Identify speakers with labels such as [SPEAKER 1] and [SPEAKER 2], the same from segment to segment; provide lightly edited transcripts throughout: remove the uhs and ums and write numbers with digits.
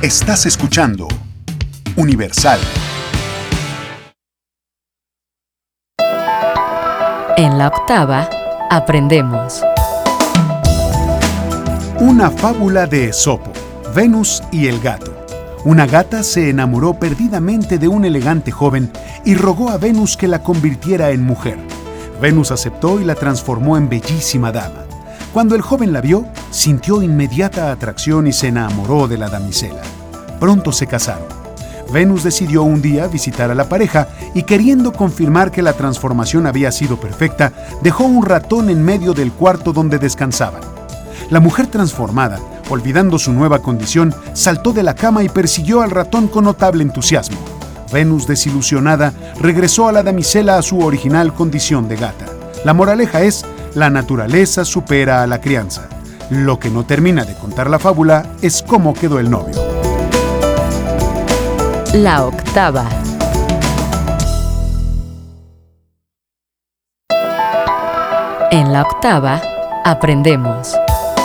[SPEAKER 1] Estás escuchando Universal.
[SPEAKER 2] En la octava, aprendemos.
[SPEAKER 1] Una fábula de Esopo, Venus y el gato. Una gata se enamoró perdidamente de un elegante joven y rogó a Venus que la convirtiera en mujer. Venus aceptó y la transformó en bellísima dama. Cuando el joven la vio, sintió inmediata atracción y se enamoró de la damisela. Pronto se casaron. Venus decidió un día visitar a la pareja y, queriendo confirmar que la transformación había sido perfecta, dejó un ratón en medio del cuarto donde descansaban. La mujer transformada, olvidando su nueva condición, saltó de la cama y persiguió al ratón con notable entusiasmo. Venus, desilusionada, regresó a la damisela a su original condición de gata. La moraleja es: la naturaleza supera a la crianza. Lo que no termina de contar la fábula es cómo quedó el novio.
[SPEAKER 2] La octava. En la octava, aprendemos.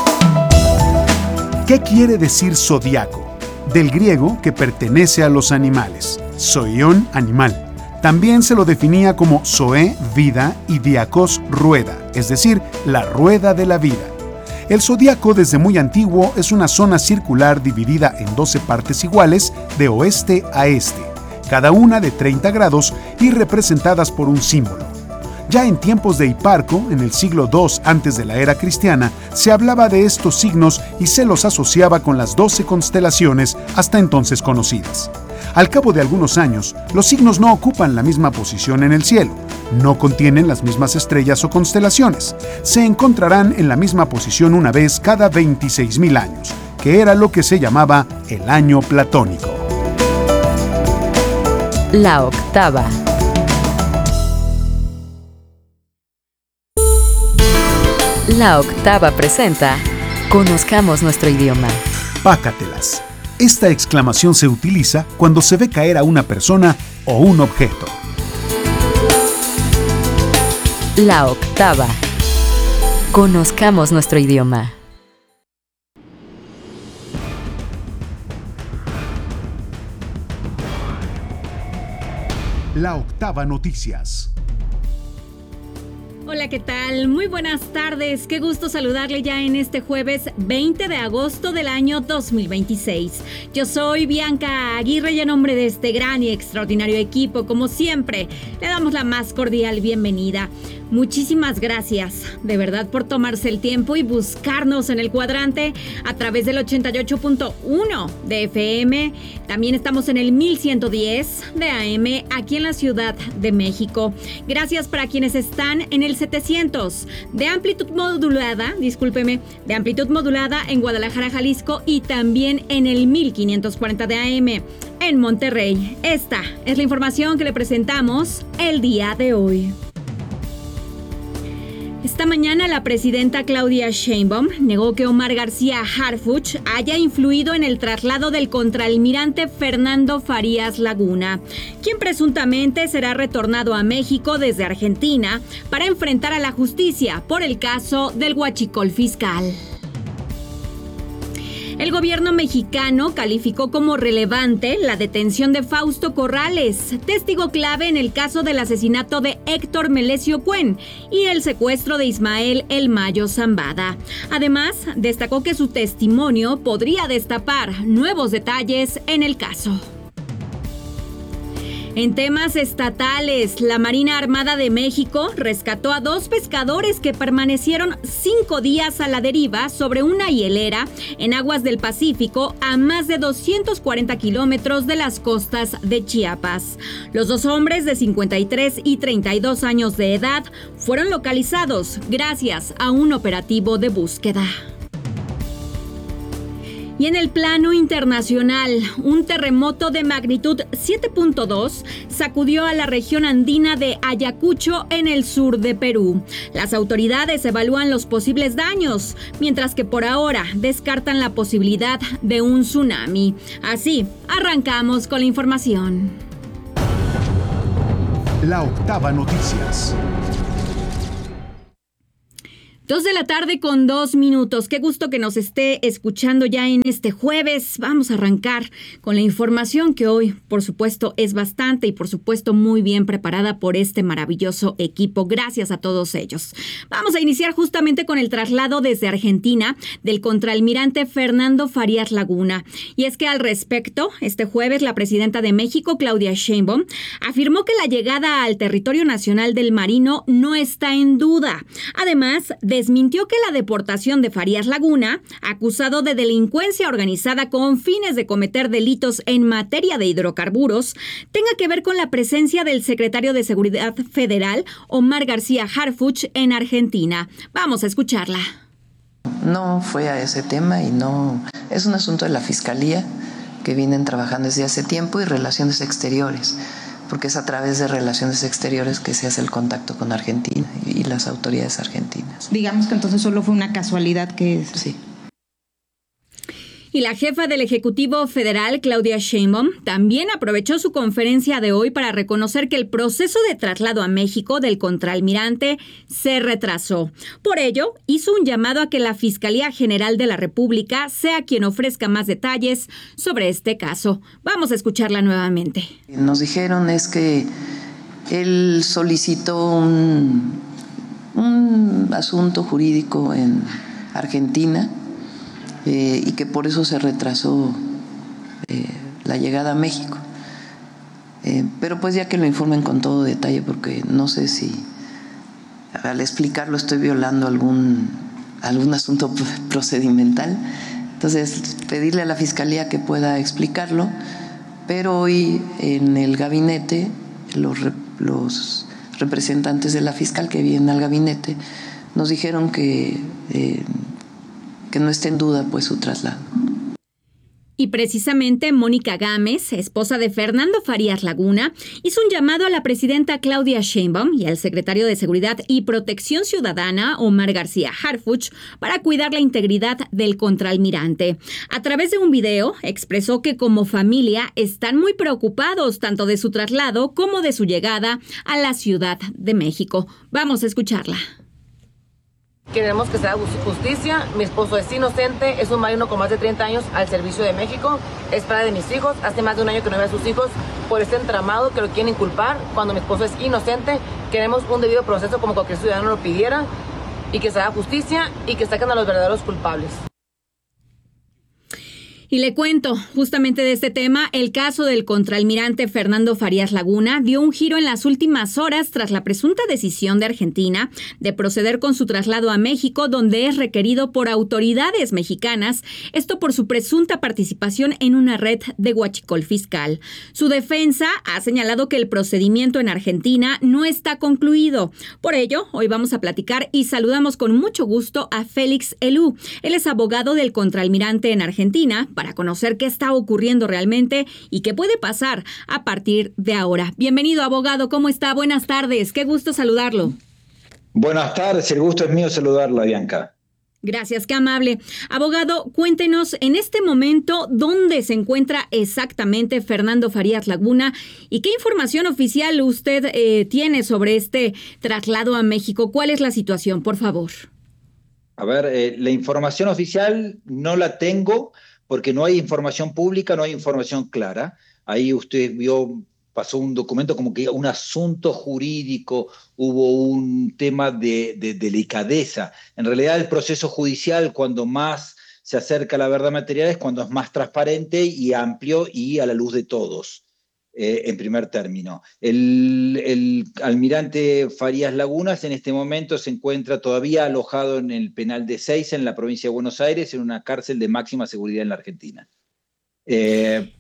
[SPEAKER 1] ¿Qué quiere decir zodiaco? Del griego, que pertenece a los animales. Zoion, animal. También se lo definía como zoe, vida, y diakos, rueda, es decir, la rueda de la vida. El zodiaco, desde muy antiguo, es una zona circular dividida en 12 partes iguales de oeste a este, cada una de 30 grados y representadas por un símbolo. Ya en tiempos de Hiparco, en el siglo II antes de la era cristiana, se hablaba de estos signos y se los asociaba con las 12 constelaciones hasta entonces conocidas. Al cabo de algunos años, los signos no ocupan la misma posición en el cielo, no contienen las mismas estrellas o constelaciones, se encontrarán en la misma posición una vez cada 26,000 años, que era lo que se llamaba el año platónico.
[SPEAKER 2] La octava. La octava presenta Conozcamos nuestro idioma.
[SPEAKER 1] Pácatelas. Esta exclamación se utiliza cuando se ve caer a una persona o un objeto.
[SPEAKER 2] La octava. Conozcamos nuestro idioma.
[SPEAKER 1] La octava noticias.
[SPEAKER 3] Hola, ¿qué tal? Muy buenas tardes. Qué gusto saludarle ya en este jueves 20 de agosto del año 2026. Yo soy Bianca Aguirre y en nombre de este gran y extraordinario equipo, como siempre, le damos la más cordial bienvenida. Muchísimas gracias, de verdad, por tomarse el tiempo y buscarnos en el cuadrante a través del 88.1 de FM. También estamos en el 1110 de AM aquí en la Ciudad de México. Gracias para quienes están en el 700 de amplitud modulada, de amplitud modulada en Guadalajara, Jalisco, y también en el 1540 de AM en Monterrey. Esta es la información que le presentamos el día de hoy. Esta mañana la presidenta Claudia Sheinbaum negó que Omar García Harfuch haya influido en el traslado del contraalmirante Fernando Farías Laguna, quien presuntamente será retornado a México desde Argentina para enfrentar a la justicia por el caso del huachicol fiscal. El gobierno mexicano calificó como relevante la detención de Fausto Corrales, testigo clave en el caso del asesinato de Héctor Melesio Cuen y el secuestro de Ismael El Mayo Zambada. Además, destacó que su testimonio podría destapar nuevos detalles en el caso. En temas estatales, la Marina Armada de México rescató a 2 pescadores que permanecieron 5 días a la deriva sobre una hielera en aguas del Pacífico a más de 240 kilómetros de las costas de Chiapas. Los 2 hombres de 53 y 32 años de edad fueron localizados gracias a un operativo de búsqueda. Y en el plano internacional, un terremoto de magnitud 7.2 sacudió a la región andina de Ayacucho en el sur de Perú. Las autoridades evalúan los posibles daños, mientras que por ahora descartan la posibilidad de un tsunami. Así, arrancamos con la información.
[SPEAKER 1] La octava noticias.
[SPEAKER 3] 2:02 p.m. Qué gusto que nos esté escuchando ya en este jueves. Vamos a arrancar con la información que hoy, por supuesto, es bastante y por supuesto muy bien preparada por este maravilloso equipo. Gracias a todos ellos. Vamos a iniciar justamente con el traslado desde Argentina del contraalmirante Fernando Farías Laguna. Y es que al respecto, este jueves la presidenta de México, Claudia Sheinbaum, afirmó que la llegada al territorio nacional del marino no está en duda. Además, desmintió que la deportación de Farías Laguna, acusado de delincuencia organizada con fines de cometer delitos en materia de hidrocarburos, tenga que ver con la presencia del secretario de Seguridad Federal, Omar García Harfuch, en Argentina. Vamos a escucharla.
[SPEAKER 4] No fue a ese tema y no es un asunto de la Fiscalía que vienen trabajando desde hace tiempo y Relaciones Exteriores, porque es a través de Relaciones Exteriores que se hace el contacto con Argentina y las autoridades argentinas.
[SPEAKER 5] Digamos que entonces solo fue una casualidad que...
[SPEAKER 4] Sí.
[SPEAKER 3] Y la jefa del Ejecutivo Federal, Claudia Sheinbaum, también aprovechó su conferencia de hoy para reconocer que el proceso de traslado a México del contraalmirante se retrasó. Por ello, hizo un llamado a que la Fiscalía General de la República sea quien ofrezca más detalles sobre este caso. Vamos a escucharla nuevamente.
[SPEAKER 4] Nos dijeron es que él solicitó un asunto jurídico en Argentina, y que por eso se retrasó la llegada a México. Pero pues ya que lo informen con todo detalle, porque no sé si al explicarlo estoy violando algún asunto procedimental. Entonces, pedirle a la Fiscalía que pueda explicarlo, pero hoy en el gabinete, los representantes de la fiscal que vienen al gabinete nos dijeron que no esté en duda pues su traslado.
[SPEAKER 3] Y precisamente Mónica Gámez, esposa de Fernando Farías Laguna, hizo un llamado a la presidenta Claudia Sheinbaum y al secretario de Seguridad y Protección Ciudadana, Omar García Harfuch, para cuidar la integridad del contraalmirante. A través de un video, expresó que como familia están muy preocupados tanto de su traslado como de su llegada a la Ciudad de México. Vamos a escucharla.
[SPEAKER 6] Queremos que se haga justicia. Mi esposo es inocente, es un marino con más de 30 años al servicio de México, es padre de mis hijos, hace más de un año que no ve a sus hijos por este entramado que lo quieren inculpar cuando mi esposo es inocente. Queremos un debido proceso como cualquier ciudadano lo pidiera y que se haga justicia y que saquen a los verdaderos culpables.
[SPEAKER 3] Y le cuento, justamente de este tema, el caso del contraalmirante Fernando Farías Laguna dio un giro en las últimas horas tras la presunta decisión de Argentina de proceder con su traslado a México, donde es requerido por autoridades mexicanas, esto por su presunta participación en una red de huachicol fiscal. Su defensa ha señalado que el procedimiento en Argentina no está concluido. Por ello, hoy vamos a platicar y saludamos con mucho gusto a Félix Elú. Él es abogado del contraalmirante en Argentina, para conocer qué está ocurriendo realmente y qué puede pasar a partir de ahora. Bienvenido, abogado. ¿Cómo está? Buenas tardes. Qué gusto saludarlo.
[SPEAKER 7] Buenas tardes. El gusto es mío saludarla, Bianca.
[SPEAKER 3] Gracias, qué amable. Abogado, cuéntenos en este momento dónde se encuentra exactamente Fernando Farías Laguna y qué información oficial usted tiene sobre este traslado a México. ¿Cuál es la situación, por favor?
[SPEAKER 7] A ver, la información oficial no la tengo, porque no hay información pública, no hay información clara. Ahí usted vio, pasó un documento como que un asunto jurídico, hubo un tema de delicadeza. En realidad el proceso judicial, cuando más se acerca a la verdad material, es cuando es más transparente y amplio y a la luz de todos, en primer término. El almirante Farías Lagunas en este momento se encuentra todavía alojado en el penal de Ezeiza, en la provincia de Buenos Aires, en una cárcel de máxima seguridad en la Argentina. Pero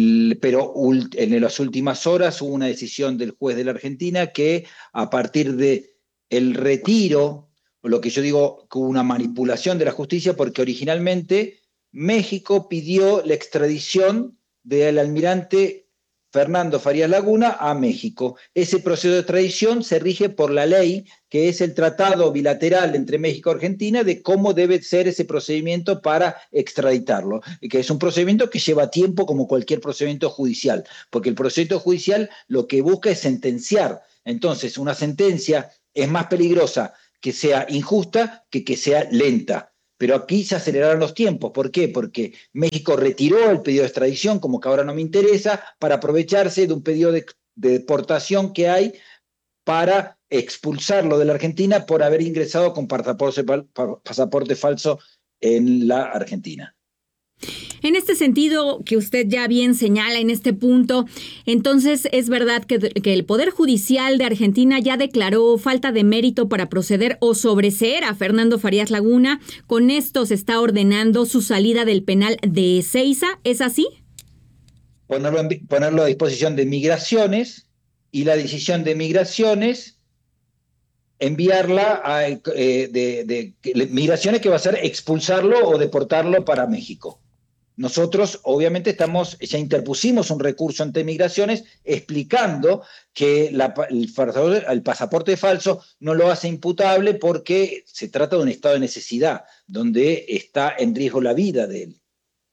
[SPEAKER 7] en las últimas horas hubo una decisión del juez de la Argentina que a partir del retiro, lo que yo digo que hubo una manipulación de la justicia, porque originalmente México pidió la extradición del almirante Fernando Farías Laguna a México. Ese proceso de extradición se rige por la ley, que es el tratado bilateral entre México y Argentina de cómo debe ser ese procedimiento para extraditarlo, y que es un procedimiento que lleva tiempo como cualquier procedimiento judicial, porque el procedimiento judicial lo que busca es sentenciar. Entonces, una sentencia es más peligrosa que sea injusta que sea lenta. Pero aquí se aceleraron los tiempos. ¿Por qué? Porque México retiró el pedido de extradición, como que ahora no me interesa, para aprovecharse de un pedido de deportación que hay para expulsarlo de la Argentina por haber ingresado con pasaporte falso en la Argentina.
[SPEAKER 3] En este sentido, que usted ya bien señala en este punto, entonces es verdad que el Poder Judicial de Argentina ya declaró falta de mérito para proceder o sobreseer a Fernando Farías Laguna. Con esto se está ordenando su salida del penal de Ezeiza, ¿es así?
[SPEAKER 7] Ponerlo a disposición de Migraciones, y la decisión de Migraciones enviarla a Migraciones, que va a ser expulsarlo o deportarlo para México. Nosotros, obviamente, ya interpusimos un recurso ante Migraciones explicando que el pasaporte falso no lo hace imputable porque se trata de un estado de necesidad, donde está en riesgo la vida de él.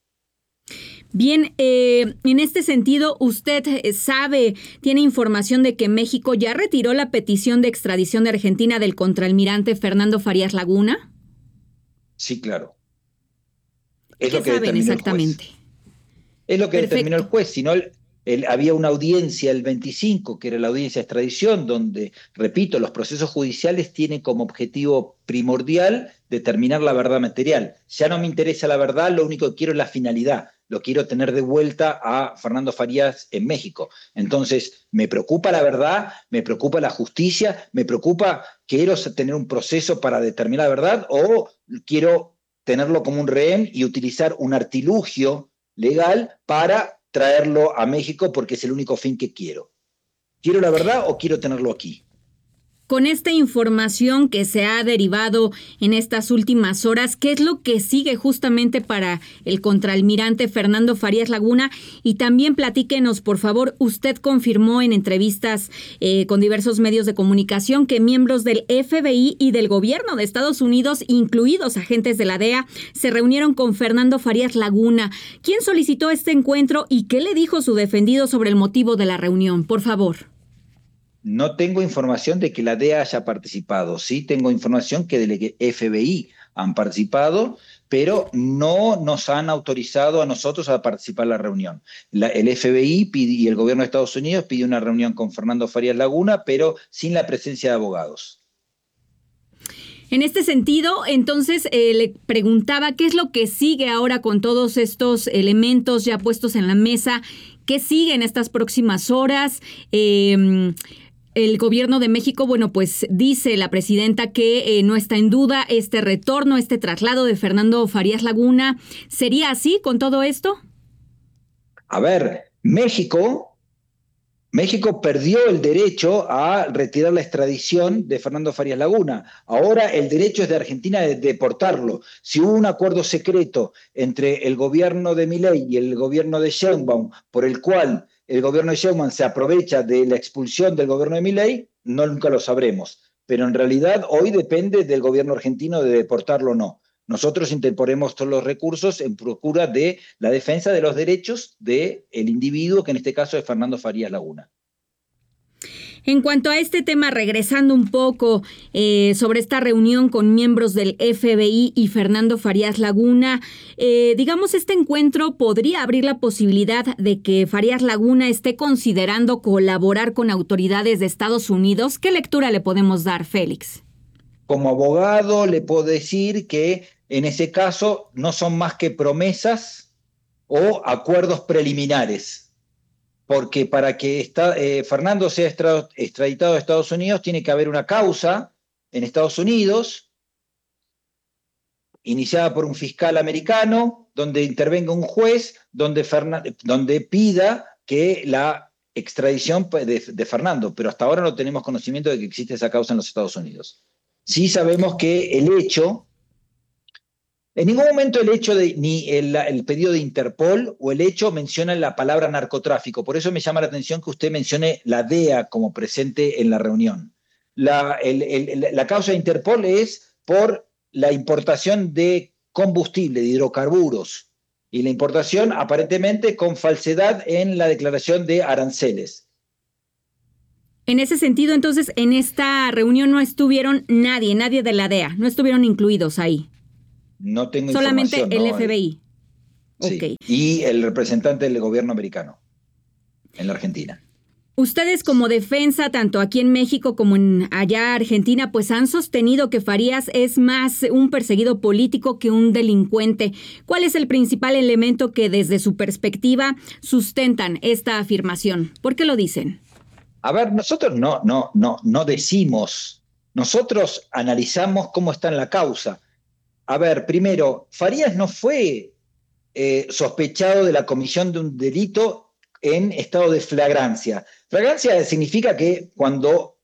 [SPEAKER 3] Bien, en este sentido, ¿usted tiene información de que México ya retiró la petición de extradición de Argentina del contraalmirante Fernando Farías Laguna?
[SPEAKER 7] Sí, claro.
[SPEAKER 3] ¿Qué saben exactamente?
[SPEAKER 7] Es lo que determinó el juez, si no, había una audiencia el 25, que era la audiencia de extradición, donde, repito, los procesos judiciales tienen como objetivo primordial determinar la verdad material. Ya no me interesa la verdad, lo único que quiero es la finalidad. Lo quiero tener de vuelta a Fernando Farías en México. Entonces, me preocupa la verdad, me preocupa la justicia, me preocupa, quiero tener un proceso para determinar la verdad o quiero tenerlo como un rehén y utilizar un artilugio legal para traerlo a México porque es el único fin que quiero. ¿Quiero la verdad o quiero tenerlo aquí?
[SPEAKER 3] Con esta información que se ha derivado en estas últimas horas, ¿qué es lo que sigue justamente para el contraalmirante Fernando Farías Laguna? Y también platíquenos, por favor, usted confirmó en entrevistas con diversos medios de comunicación que miembros del FBI y del gobierno de Estados Unidos, incluidos agentes de la DEA, se reunieron con Fernando Farías Laguna. ¿Quién solicitó este encuentro y qué le dijo su defendido sobre el motivo de la reunión? Por favor.
[SPEAKER 7] No tengo información de que la DEA haya participado. Sí tengo información que del FBI han participado, pero no nos han autorizado a nosotros a participar en la reunión. El FBI y el gobierno de Estados Unidos pidió una reunión con Fernando Farías Laguna, pero sin la presencia de abogados.
[SPEAKER 3] En este sentido, entonces, le preguntaba qué es lo que sigue ahora con todos estos elementos ya puestos en la mesa. ¿Qué sigue en estas próximas horas? El gobierno de México, bueno, pues dice la presidenta que no está en duda este retorno, este traslado de Fernando Farías Laguna. ¿Sería así con todo esto?
[SPEAKER 7] A ver, México perdió el derecho a retirar la extradición de Fernando Farías Laguna. Ahora el derecho es de Argentina de deportarlo. Si hubo un acuerdo secreto entre el gobierno de Milei y el gobierno de Sheinbaum, por el cual el gobierno de Sheinbaum se aprovecha de la expulsión del gobierno de Milei, nunca lo sabremos. Pero en realidad hoy depende del gobierno argentino de deportarlo o no. Nosotros interponemos todos los recursos en procura de la defensa de los derechos del individuo, que en este caso es Fernando Farías Laguna.
[SPEAKER 3] En cuanto a este tema, regresando un poco sobre esta reunión con miembros del FBI y Fernando Farías Laguna, digamos, este encuentro podría abrir la posibilidad de que Farías Laguna esté considerando colaborar con autoridades de Estados Unidos. ¿Qué lectura le podemos dar, Félix?
[SPEAKER 7] Como abogado le puedo decir que en ese caso no son más que promesas o acuerdos preliminares. Porque para que Fernando sea extraditado a Estados Unidos tiene que haber una causa en Estados Unidos iniciada por un fiscal americano, donde intervenga un juez, donde pida que la extradición de Fernando, pero hasta ahora no tenemos conocimiento de que existe esa causa en los Estados Unidos. Sí sabemos que en ningún momento ni el pedido de Interpol o el hecho menciona la palabra narcotráfico. Por eso me llama la atención que usted mencione la DEA como presente en la reunión. La causa de Interpol es por la importación de combustible, de hidrocarburos, y la importación aparentemente con falsedad en la declaración de aranceles.
[SPEAKER 3] En ese sentido, entonces, en esta reunión no estuvieron nadie de la DEA, no estuvieron incluidos ahí.
[SPEAKER 7] No tengo
[SPEAKER 3] solamente
[SPEAKER 7] información.
[SPEAKER 3] El FBI.
[SPEAKER 7] Sí.
[SPEAKER 3] Ok.
[SPEAKER 7] Y el representante del gobierno americano en la Argentina.
[SPEAKER 3] Ustedes como defensa, tanto aquí en México como en allá Argentina, pues han sostenido que Farías es más un perseguido político que un delincuente. ¿Cuál es el principal elemento que desde su perspectiva sustentan esta afirmación? ¿Por qué lo dicen?
[SPEAKER 7] A ver, nosotros no decimos, nosotros analizamos cómo está en la causa. A ver, primero, Farías no fue sospechado de la comisión de un delito en estado de flagrancia. Flagrancia significa que cuando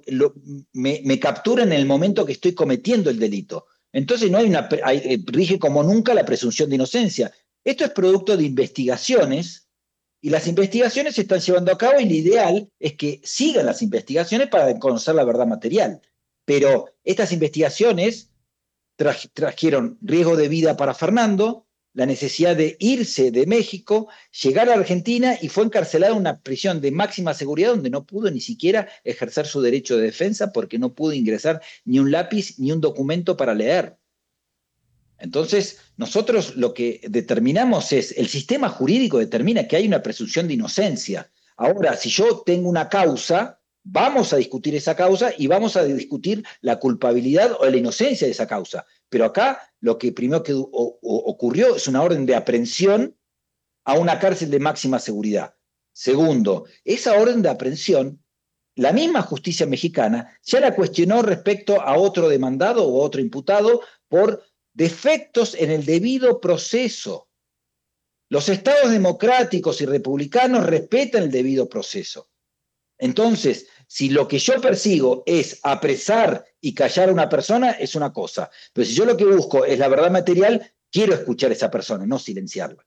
[SPEAKER 7] me capturan en el momento que estoy cometiendo el delito. Entonces no rige como nunca la presunción de inocencia. Esto es producto de investigaciones y las investigaciones se están llevando a cabo y lo ideal es que sigan las investigaciones para conocer la verdad material. Pero estas investigaciones trajeron riesgo de vida para Fernando, la necesidad de irse de México, llegar a Argentina y fue encarcelado en una prisión de máxima seguridad donde no pudo ni siquiera ejercer su derecho de defensa porque no pudo ingresar ni un lápiz ni un documento para leer. Entonces, nosotros lo que determinamos es, el sistema jurídico determina que hay una presunción de inocencia. Ahora, si yo tengo una causa, vamos a discutir esa causa y vamos a discutir la culpabilidad o la inocencia de esa causa. Pero acá lo que primero que ocurrió es una orden de aprehensión a una cárcel de máxima seguridad. Segundo, esa orden de aprehensión, la misma justicia mexicana ya la cuestionó respecto a otro demandado o otro imputado por defectos en el debido proceso. Los estados democráticos y republicanos respetan el debido proceso. Entonces, si lo que yo persigo es apresar y callar a una persona, es una cosa. Pero si yo lo que busco es la verdad material, quiero escuchar a esa persona, no silenciarla.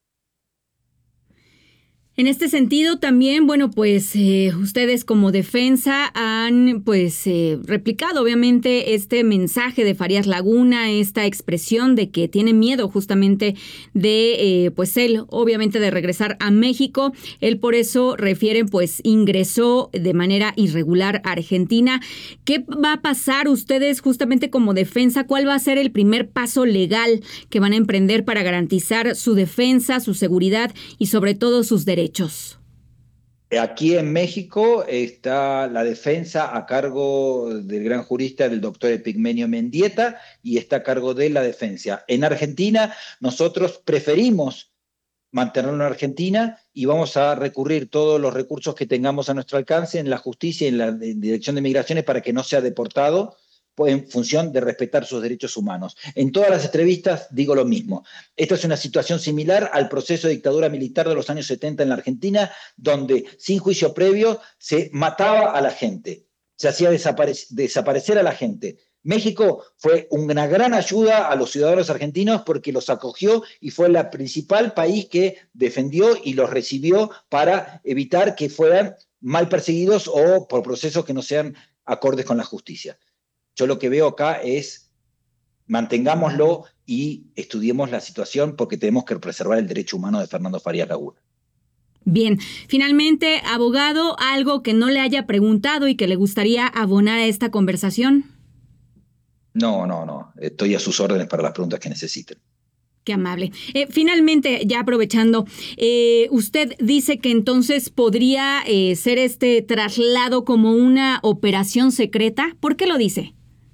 [SPEAKER 3] En este sentido también, bueno, pues ustedes como defensa han replicado obviamente este mensaje de Farías Laguna, esta expresión de que tiene miedo justamente de, él obviamente de regresar a México. Él por eso refieren, pues ingresó de manera irregular a Argentina. ¿Qué va a pasar ustedes justamente como defensa? ¿Cuál va a ser el primer paso legal que van a emprender para garantizar su defensa, su seguridad y sobre todo sus derechos?
[SPEAKER 7] Aquí en México está la defensa a cargo del gran jurista, del doctor Epigmenio Mendieta, y está a cargo de la defensa. En Argentina, nosotros preferimos mantenerlo en Argentina y vamos a recurrir todos los recursos que tengamos a nuestro alcance en la justicia y en la Dirección de Migraciones para que no sea deportado, en función de respetar sus derechos humanos. En todas las entrevistas digo lo mismo. Esta es una situación similar al proceso de dictadura militar de los años 70 en la Argentina, donde sin juicio previo se mataba a la gente, se hacía desaparecer a la gente. México fue una gran ayuda a los ciudadanos argentinos porque los acogió y fue el principal país que defendió y los recibió para evitar que fueran mal perseguidos o por procesos que no sean acordes con la justicia. Yo lo que veo acá es mantengámoslo y estudiemos la situación porque tenemos que preservar el derecho humano de Fernando Farías Laguna.
[SPEAKER 3] Bien, finalmente, abogado, algo que no le haya preguntado y que le gustaría abonar a esta conversación.
[SPEAKER 7] No, estoy a sus órdenes para las preguntas que necesiten.
[SPEAKER 3] Qué amable. Finalmente, ya aprovechando, usted dice que entonces podría ser este traslado como una operación secreta. ¿Por qué lo dice?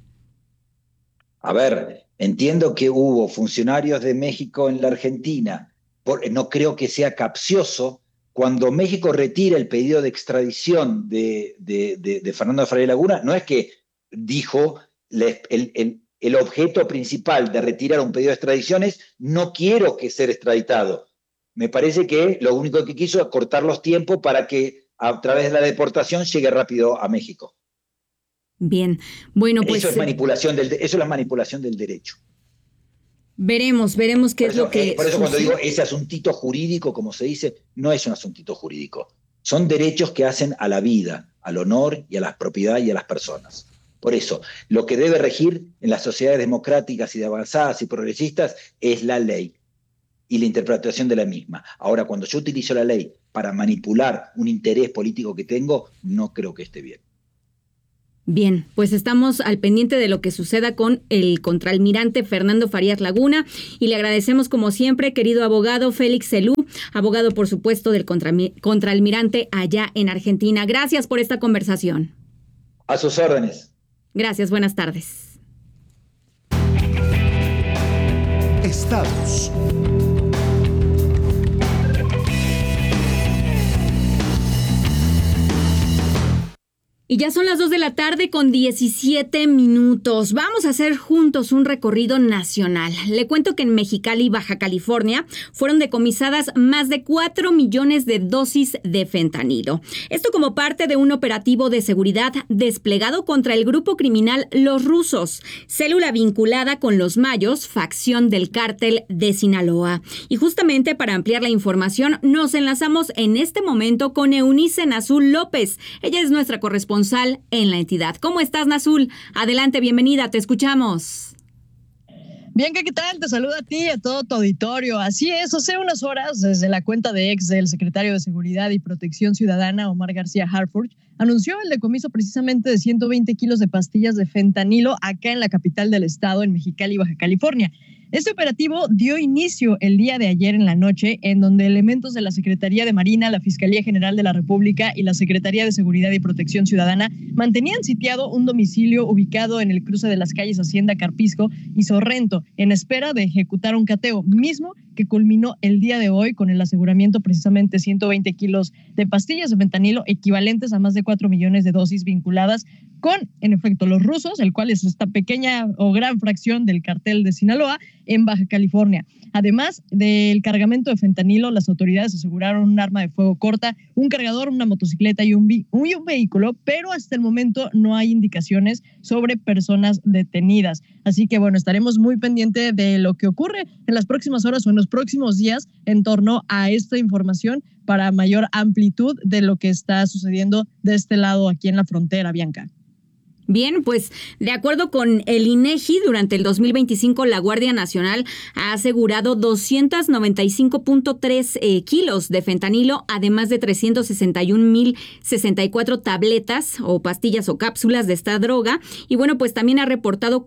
[SPEAKER 7] A ver, entiendo que hubo funcionarios de México en la Argentina. No creo que sea capcioso. Cuando México retira el pedido de extradición de Fernando Farías Laguna, no es que dijo el objeto principal de retirar un pedido de extradición es no quiero que ser extraditado. Me parece que lo único que quiso es cortar los tiempos para que a través de la deportación llegue rápido a México.
[SPEAKER 3] Bien, bueno, pues...
[SPEAKER 7] Eso es la manipulación del derecho.
[SPEAKER 3] Veremos qué es lo que...
[SPEAKER 7] Por eso cuando digo ese asuntito jurídico, como se dice, no es un asuntito jurídico. Son derechos que hacen a la vida, al honor y a la propiedad y a las personas. Por eso, lo que debe regir en las sociedades democráticas y de avanzadas y progresistas es la ley y la interpretación de la misma. Ahora, cuando yo utilizo la ley para manipular un interés político que tengo, no creo que esté bien.
[SPEAKER 3] Bien, pues estamos al pendiente de lo que suceda con el contraalmirante Fernando Farías Laguna y le agradecemos como siempre, querido abogado Félix Celú, abogado por supuesto del contraalmirante allá en Argentina. Gracias por esta conversación.
[SPEAKER 7] A sus órdenes.
[SPEAKER 3] Gracias, buenas tardes.
[SPEAKER 1] Estados.
[SPEAKER 3] Y ya son las 2 de la tarde con 17 minutos. Vamos a hacer juntos un recorrido nacional. Le cuento que en Mexicali, Baja California, fueron decomisadas más de 4 millones de dosis de fentanilo. Esto como parte de un operativo de seguridad desplegado contra el grupo criminal Los Rusos, célula vinculada con los Mayos, facción del cártel de Sinaloa. Y justamente para ampliar la información, nos enlazamos en este momento con Eunice Nazul López. Ella es nuestra corresponsal en la entidad. ¿Cómo estás, Nazul? Adelante, bienvenida, te escuchamos.
[SPEAKER 8] Bien, ¿qué tal? Te saludo a ti y a todo tu auditorio. Así es, hace unas horas, desde la cuenta de ex del secretario de Seguridad y Protección Ciudadana, Omar García Harfuch, anunció el decomiso precisamente de 120 kilos de pastillas de fentanilo acá en la capital del estado, en Mexicali, Baja California. Este operativo dio inicio el día de ayer en la noche, en donde elementos de la Secretaría de Marina, la Fiscalía General de la República y la Secretaría de Seguridad y Protección Ciudadana mantenían sitiado un domicilio ubicado en el cruce de las calles Hacienda Carpisco y Sorrento, en espera de ejecutar un cateo mismo que culminó el día de hoy con el aseguramiento precisamente 120 kilos de pastillas de fentanilo equivalentes a más de 4 millones de dosis vinculadas con, en efecto, los rusos, el cual es esta pequeña o gran fracción del cartel de Sinaloa en Baja California. Además del cargamento de fentanilo, las autoridades aseguraron un arma de fuego corta, un cargador, una motocicleta y un vehículo, pero hasta el momento no hay indicaciones sobre personas detenidas. Así que, bueno, estaremos muy pendientes de lo que ocurre en las próximas horas o en los próximos días en torno a esta información para mayor amplitud de lo que está sucediendo de este lado aquí en la frontera, Bianca.
[SPEAKER 3] Bien, pues de acuerdo con el INEGI, durante el 2025 la Guardia Nacional ha asegurado 295.3 kilos de fentanilo, además de 361.064 tabletas o pastillas o cápsulas de esta droga. Y bueno, pues también ha reportado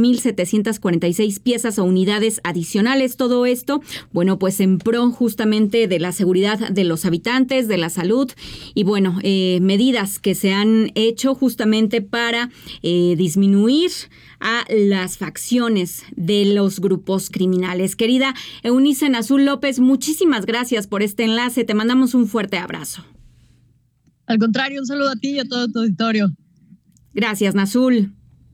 [SPEAKER 3] 4.746 piezas o unidades adicionales. Todo esto, bueno, pues en pro justamente de la seguridad de los habitantes, de la salud y bueno, medidas que se han hecho justamente para disminuir a las facciones de los grupos criminales. Querida Eunice Nazul López, muchísimas gracias por este enlace. Te mandamos un fuerte abrazo.
[SPEAKER 8] Al contrario, un saludo a ti y a todo tu auditorio.
[SPEAKER 3] Gracias, Nazul.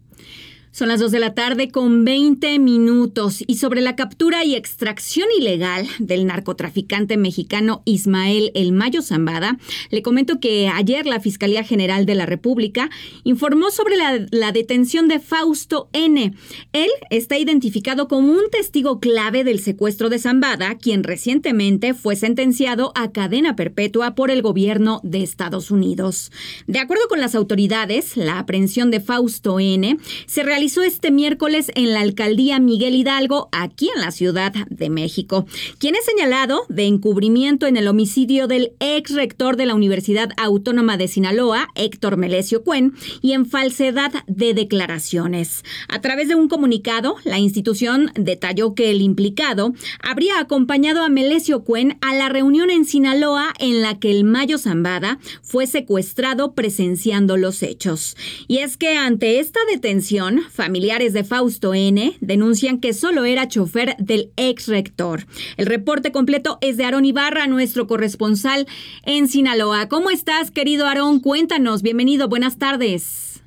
[SPEAKER 3] Son las 2 de la tarde con 20 minutos y sobre la captura y extracción ilegal del narcotraficante mexicano Ismael El Mayo Zambada, le comento que ayer la Fiscalía General de la República informó sobre la detención de Fausto N. Él está identificado como un testigo clave del secuestro de Zambada, quien recientemente fue sentenciado a cadena perpetua por el gobierno de Estados Unidos. De acuerdo con las autoridades, la aprehensión de Fausto N. se realizó este miércoles en la alcaldía Miguel Hidalgo, aquí en la Ciudad de México, quien es señalado de encubrimiento en el homicidio del ex rector de la Universidad Autónoma de Sinaloa, Héctor Melesio Cuen, y en falsedad de declaraciones. A través de un comunicado, la institución detalló que el implicado habría acompañado a Melesio Cuen a la reunión en Sinaloa en la que el Mayo Zambada fue secuestrado presenciando los hechos. Y es que ante esta detención, familiares de Fausto N. denuncian que solo era chofer del ex rector. El reporte completo es de Aarón Ibarra, nuestro corresponsal en Sinaloa. ¿Cómo estás, querido Aarón? Cuéntanos. Bienvenido. Buenas tardes.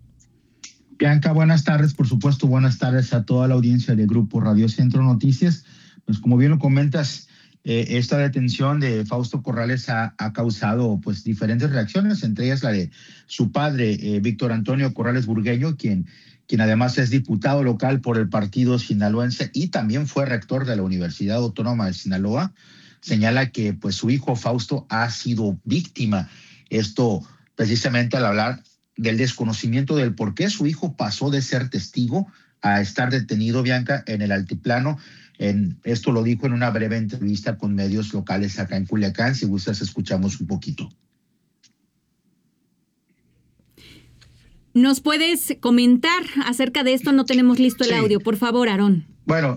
[SPEAKER 9] Bianca, buenas tardes. Por supuesto, buenas tardes a toda la audiencia del Grupo Radio Centro Noticias. Pues como bien lo comentas, esta detención de Fausto Corrales ha causado pues diferentes reacciones, entre ellas la de su padre, Víctor Antonio Corrales Burgueño, quien además es diputado local por el partido sinaloense y también fue rector de la Universidad Autónoma de Sinaloa. Señala que pues su hijo Fausto ha sido víctima. Esto precisamente al hablar del desconocimiento del por qué su hijo pasó de ser testigo a estar detenido, Bianca, en el altiplano. Esto lo dijo en una breve entrevista con medios locales acá en Culiacán. Si gustas, escuchamos un poquito.
[SPEAKER 3] ¿Nos puedes comentar acerca de esto? No tenemos listo el audio. Por favor, Aarón.
[SPEAKER 9] Bueno,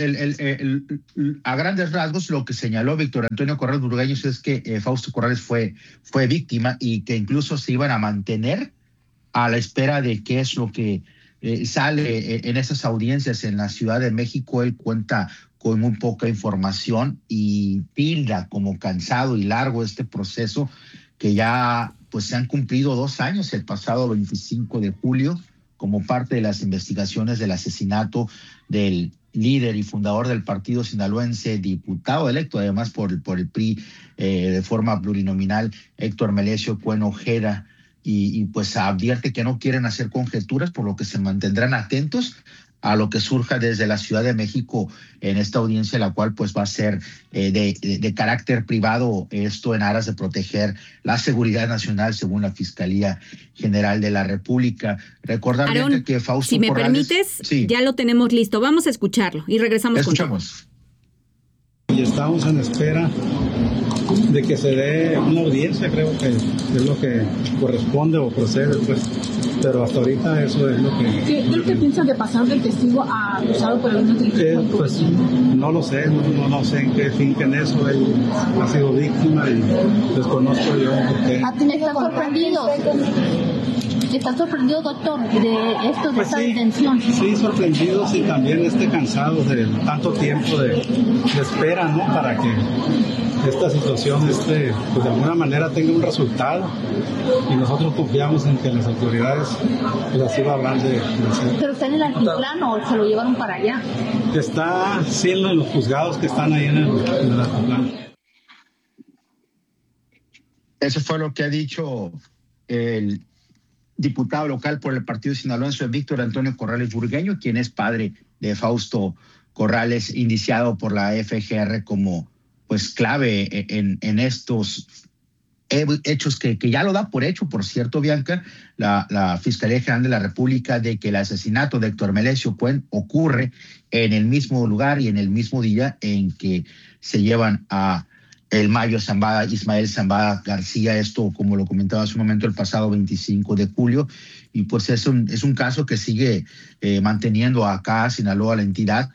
[SPEAKER 9] a grandes rasgos lo que señaló Víctor Antonio Corrales Burgueño es que Fausto Corrales fue víctima y que incluso se iban a mantener a la espera de qué es lo que sale en esas audiencias en la Ciudad de México. Él cuenta con muy poca información y tilda como cansado y largo este proceso que ya pues se han cumplido 2 años el pasado 25 de julio como parte de las investigaciones del asesinato del líder y fundador del partido sinaloense, diputado electo además por el PRI de forma plurinominal, Héctor Melesio Cuen Ojeda, y pues advierte que no quieren hacer conjeturas, por lo que se mantendrán atentos a lo que surja desde la Ciudad de México en esta audiencia, la cual pues va a ser de carácter privado, esto en aras de proteger la seguridad nacional según la Fiscalía General de la República. Recordar Aarón, que Fausto
[SPEAKER 3] si me
[SPEAKER 9] Corrales,
[SPEAKER 3] permites,
[SPEAKER 9] sí,
[SPEAKER 3] ya lo tenemos listo. Vamos a escucharlo y regresamos.
[SPEAKER 9] Escuchamos.
[SPEAKER 10] Y estamos en espera de que se dé una audiencia, creo que es lo que corresponde o procede, pues. Pero hasta ahorita eso es lo que...
[SPEAKER 11] ¿Qué es lo que piensan de pasar del testigo a acusado por el delito?
[SPEAKER 10] Pues no lo sé, no sé en qué finquen eso. Él ha sido víctima y desconozco yo por qué.
[SPEAKER 11] ¿Están sorprendidos? ¿Está sorprendido, doctor, de esto, de esta detención?
[SPEAKER 10] Sí, sorprendidos y también cansados de tanto tiempo de espera, ¿no? Para que esta situación pues de alguna manera tenga un resultado, y nosotros confiamos en que las autoridades pues así lo habrán de hacer.
[SPEAKER 11] ¿Pero está en el altiplano o se lo llevaron para allá?
[SPEAKER 10] Está sí en los juzgados que están ahí en el altiplano.
[SPEAKER 9] Eso fue lo que ha dicho el diputado local por el partido sinaloense, Víctor Antonio Corrales Burgueño, quien es padre de Fausto Corrales, indiciado por la FGR como pues clave en estos hechos que ya lo da por hecho, por cierto, Bianca, la Fiscalía General de la República, de que el asesinato de Héctor Melesio Cuen ocurre en el mismo lugar y en el mismo día en que se llevan a el Mayo Zambada, Ismael Zambada García, esto como lo comentaba hace un momento el pasado 25 de julio, y pues es un caso que sigue manteniendo acá Sinaloa, la entidad,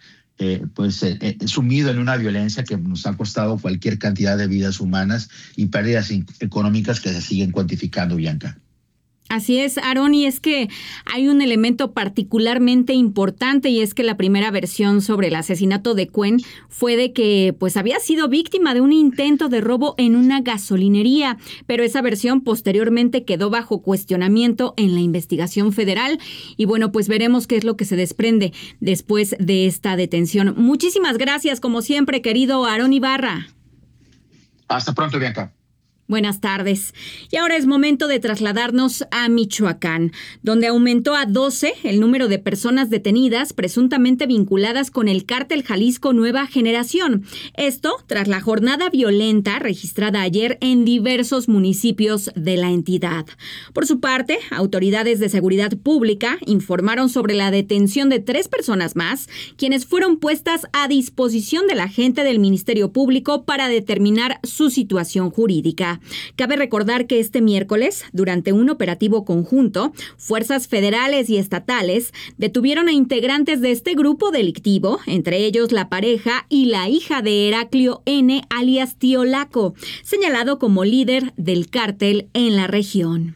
[SPEAKER 9] sumido en una violencia que nos ha costado cualquier cantidad de vidas humanas y pérdidas económicas que se siguen cuantificando, Bianca.
[SPEAKER 3] Así es, Aarón, y es que hay un elemento particularmente importante, y es que la primera versión sobre el asesinato de Cuen fue de que pues había sido víctima de un intento de robo en una gasolinería, pero esa versión posteriormente quedó bajo cuestionamiento en la investigación federal, y bueno, pues veremos qué es lo que se desprende después de esta detención. Muchísimas gracias, como siempre, querido Aarón Ibarra.
[SPEAKER 9] Hasta pronto, Bianca.
[SPEAKER 3] Buenas tardes. Y ahora es momento de trasladarnos a Michoacán, donde aumentó a 12 el número de personas detenidas presuntamente vinculadas con el cártel Jalisco Nueva Generación. Esto tras la jornada violenta registrada ayer en diversos municipios de la entidad. Por su parte, autoridades de seguridad pública informaron sobre la detención de 3 personas más, quienes fueron puestas a disposición de la gente del Ministerio Público para determinar su situación jurídica. Cabe recordar que este miércoles, durante un operativo conjunto, fuerzas federales y estatales detuvieron a integrantes de este grupo delictivo, entre ellos la pareja y la hija de Heraclio N., alias Tío Laco, señalado como líder del cártel en la región.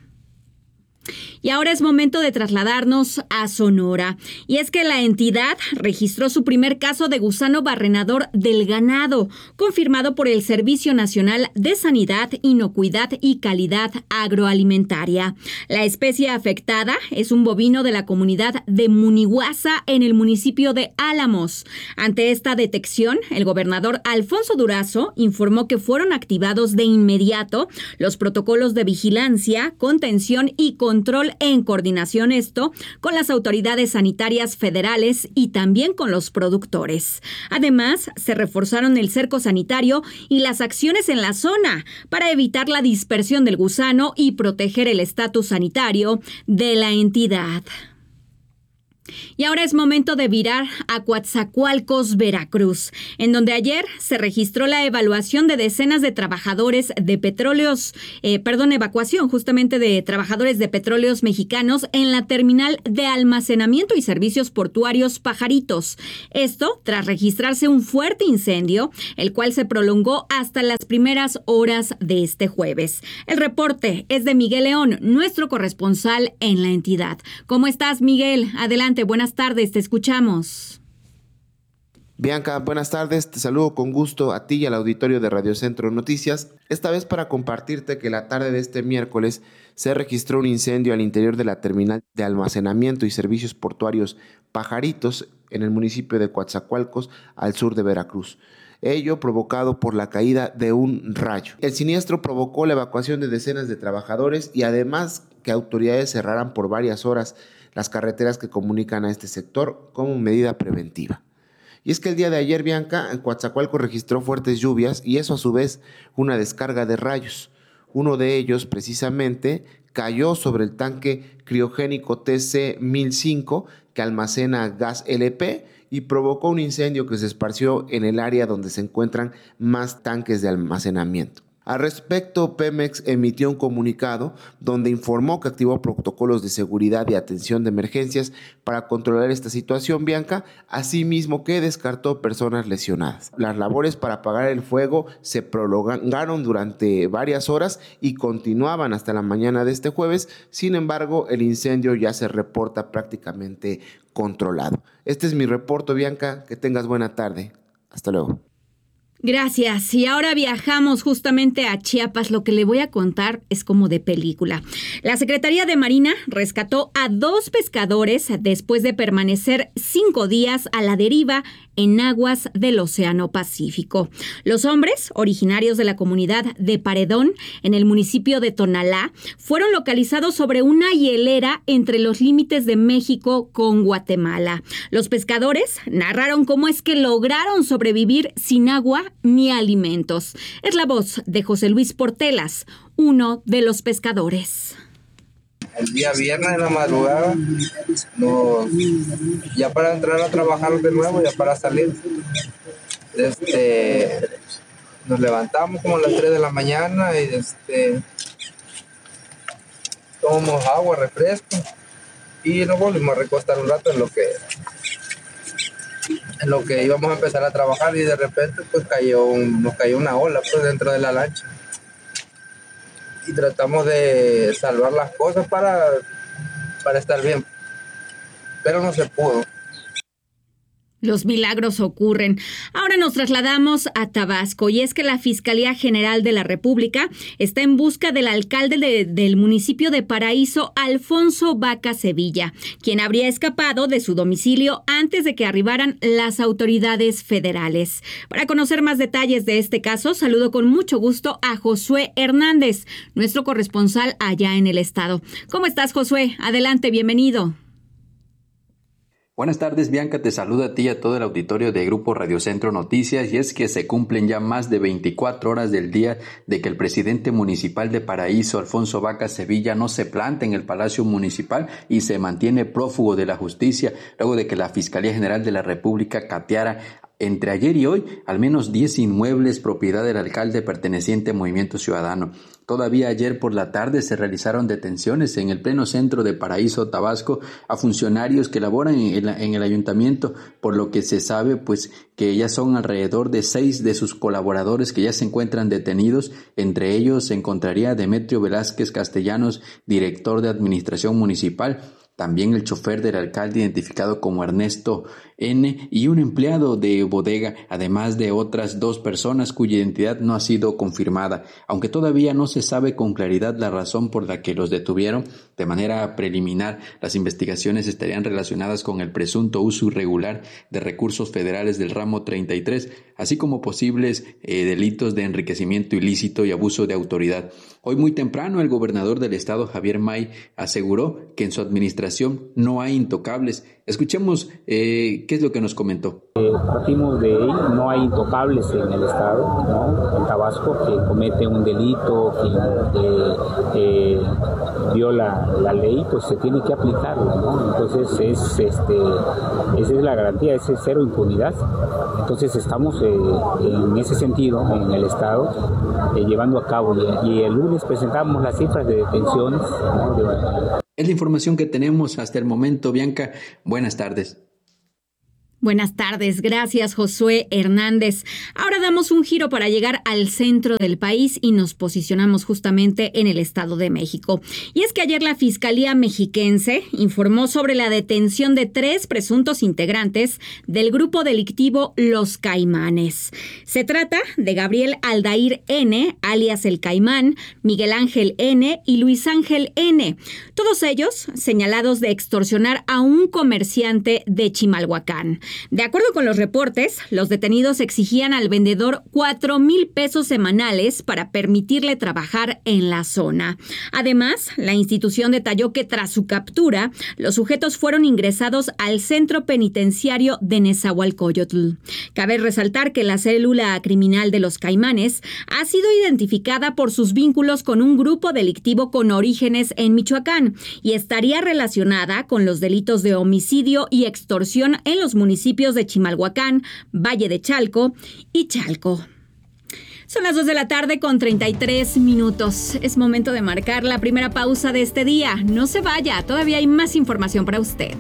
[SPEAKER 3] Y ahora es momento de trasladarnos a Sonora. Y es que la entidad registró su primer caso de gusano barrenador del ganado, confirmado por el Servicio Nacional de Sanidad, Inocuidad y Calidad Agroalimentaria. La especie afectada es un bovino de la comunidad de Munihuasa en el municipio de Álamos. Ante esta detección, el gobernador Alfonso Durazo informó que fueron activados de inmediato los protocolos de vigilancia, contención y control en coordinación con las autoridades sanitarias federales y también con los productores. Además, se reforzaron el cerco sanitario y las acciones en la zona para evitar la dispersión del gusano y proteger el estatus sanitario de la entidad. Y ahora es momento de virar a Coatzacoalcos, Veracruz, en donde ayer se registró la evaluación de decenas de trabajadores de evacuación justamente de trabajadores de petróleos mexicanos en la terminal de almacenamiento y servicios portuarios Pajaritos. Esto tras registrarse un fuerte incendio, el cual se prolongó hasta las primeras horas de este jueves. El reporte es de Miguel León, nuestro corresponsal en la entidad. ¿Cómo estás, Miguel? Adelante. Buenas tardes, te escuchamos.
[SPEAKER 12] Bianca, buenas tardes, te saludo con gusto a ti y al auditorio de Radio Centro Noticias, esta vez para compartirte que la tarde de este miércoles se registró un incendio al interior de la terminal de almacenamiento y servicios portuarios Pajaritos en el municipio de Coatzacoalcos, al sur de Veracruz. Ello provocado por la caída de un rayo. El siniestro provocó la evacuación de decenas de trabajadores y además que autoridades cerraran por varias horas las carreteras que comunican a este sector como medida preventiva. Y es que el día de ayer, Bianca, en Coatzacoalcos registró fuertes lluvias y eso a su vez una descarga de rayos. Uno de ellos precisamente cayó sobre el tanque criogénico TC-1005 que almacena gas LP y provocó un incendio que se esparció en el área donde se encuentran más tanques de almacenamiento. Al respecto, Pemex emitió un comunicado donde informó que activó protocolos de seguridad y atención de emergencias para controlar esta situación, Bianca, asimismo que descartó personas lesionadas. Las labores para apagar el fuego se prolongaron durante varias horas y continuaban hasta la mañana de este jueves. Sin embargo, el incendio ya se reporta prácticamente controlado. Este es mi reporte, Bianca. Que tengas buena tarde. Hasta luego.
[SPEAKER 3] Gracias. Y ahora viajamos justamente a Chiapas. Lo que le voy a contar es como de película. La Secretaría de Marina rescató a 2 pescadores después de permanecer 5 días a la deriva en aguas del Océano Pacífico. Los hombres, originarios de la comunidad de Paredón, en el municipio de Tonalá, fueron localizados sobre una hielera entre los límites de México con Guatemala. Los pescadores narraron cómo es que lograron sobrevivir sin agua ni alimentos. Es la voz de José Luis Portelas, uno de los pescadores.
[SPEAKER 13] El día viernes en la madrugada, ya para entrar a trabajar de nuevo, ya para salir, nos levantamos como a las 3 de la mañana y tomamos agua, refresco y nos volvimos a recostar un rato en lo que íbamos a empezar a trabajar y de repente pues nos cayó una ola pues dentro de la lancha. Y tratamos de salvar las cosas para estar bien, pero no se pudo.
[SPEAKER 3] Los milagros ocurren. Ahora nos trasladamos a Tabasco y es que la Fiscalía General de la República está en busca del alcalde del municipio de Paraíso, Alfonso Vaca Sevilla, quien habría escapado de su domicilio antes de que arribaran las autoridades federales. Para conocer más detalles de este caso, saludo con mucho gusto a Josué Hernández, nuestro corresponsal allá en el estado. ¿Cómo estás, Josué? Adelante, bienvenido.
[SPEAKER 14] Buenas tardes, Bianca, te saluda a ti y a todo el auditorio de Grupo Radio Centro Noticias, y es que se cumplen ya más de 24 horas del día de que el presidente municipal de Paraíso, Alfonso Vaca Sevilla, no se planta en el Palacio Municipal y se mantiene prófugo de la justicia luego de que la Fiscalía General de la República cateara entre ayer y hoy al menos 10 inmuebles propiedad del alcalde perteneciente a Movimiento Ciudadano. Todavía ayer por la tarde se realizaron detenciones en el pleno centro de Paraíso, Tabasco, a funcionarios que laboran en el ayuntamiento, por lo que se sabe pues que ya son alrededor de 6 de sus colaboradores que ya se encuentran detenidos. Entre ellos se encontraría Demetrio Velázquez Castellanos, director de Administración Municipal, también el chofer del alcalde identificado como Ernesto N. y un empleado de bodega, además de otras 2 personas cuya identidad no ha sido confirmada, aunque todavía no se sabe con claridad la razón por la que los detuvieron. De manera preliminar, las investigaciones estarían relacionadas con el presunto uso irregular de recursos federales del ramo 33, así como posibles delitos de enriquecimiento ilícito y abuso de autoridad. Hoy muy temprano, el gobernador del estado, Javier May, aseguró que en su administración no hay intocables Escuchemos qué es lo que nos comentó.
[SPEAKER 15] Partimos de ahí, no hay intocables en el estado, ¿no? En Tabasco, que comete un delito, que viola la ley, pues se tiene que aplicarla, ¿no? Entonces esa es la garantía, es cero impunidad. Entonces estamos en ese sentido en el estado llevando a cabo, y el lunes presentamos las cifras de detenciones, ¿no?
[SPEAKER 14] Es la información que tenemos hasta el momento. Bianca, buenas tardes.
[SPEAKER 3] Buenas tardes, gracias Josué Hernández. Ahora damos un giro para llegar al centro del país y nos posicionamos justamente en el Estado de México. Y es que ayer la Fiscalía Mexiquense informó sobre la detención de 3 presuntos integrantes del grupo delictivo Los Caimanes. Se trata de Gabriel Aldair N., alias El Caimán, Miguel Ángel N. y Luis Ángel N., todos ellos señalados de extorsionar a un comerciante de Chimalhuacán. De acuerdo con los reportes, los detenidos exigían al vendedor 4,000 pesos semanales para permitirle trabajar en la zona. Además, la institución detalló que tras su captura, los sujetos fueron ingresados al centro penitenciario de Nezahualcóyotl. Cabe resaltar que la célula criminal de Los Caimanes ha sido identificada por sus vínculos con un grupo delictivo con orígenes en Michoacán y estaría relacionada con los delitos de homicidio y extorsión en los municipios de Chimalhuacán, Valle de Chalco y Chalco. Son las 2 de la tarde con 33 minutos. Es momento de marcar la primera pausa de este día. No se vaya, todavía hay más información para usted.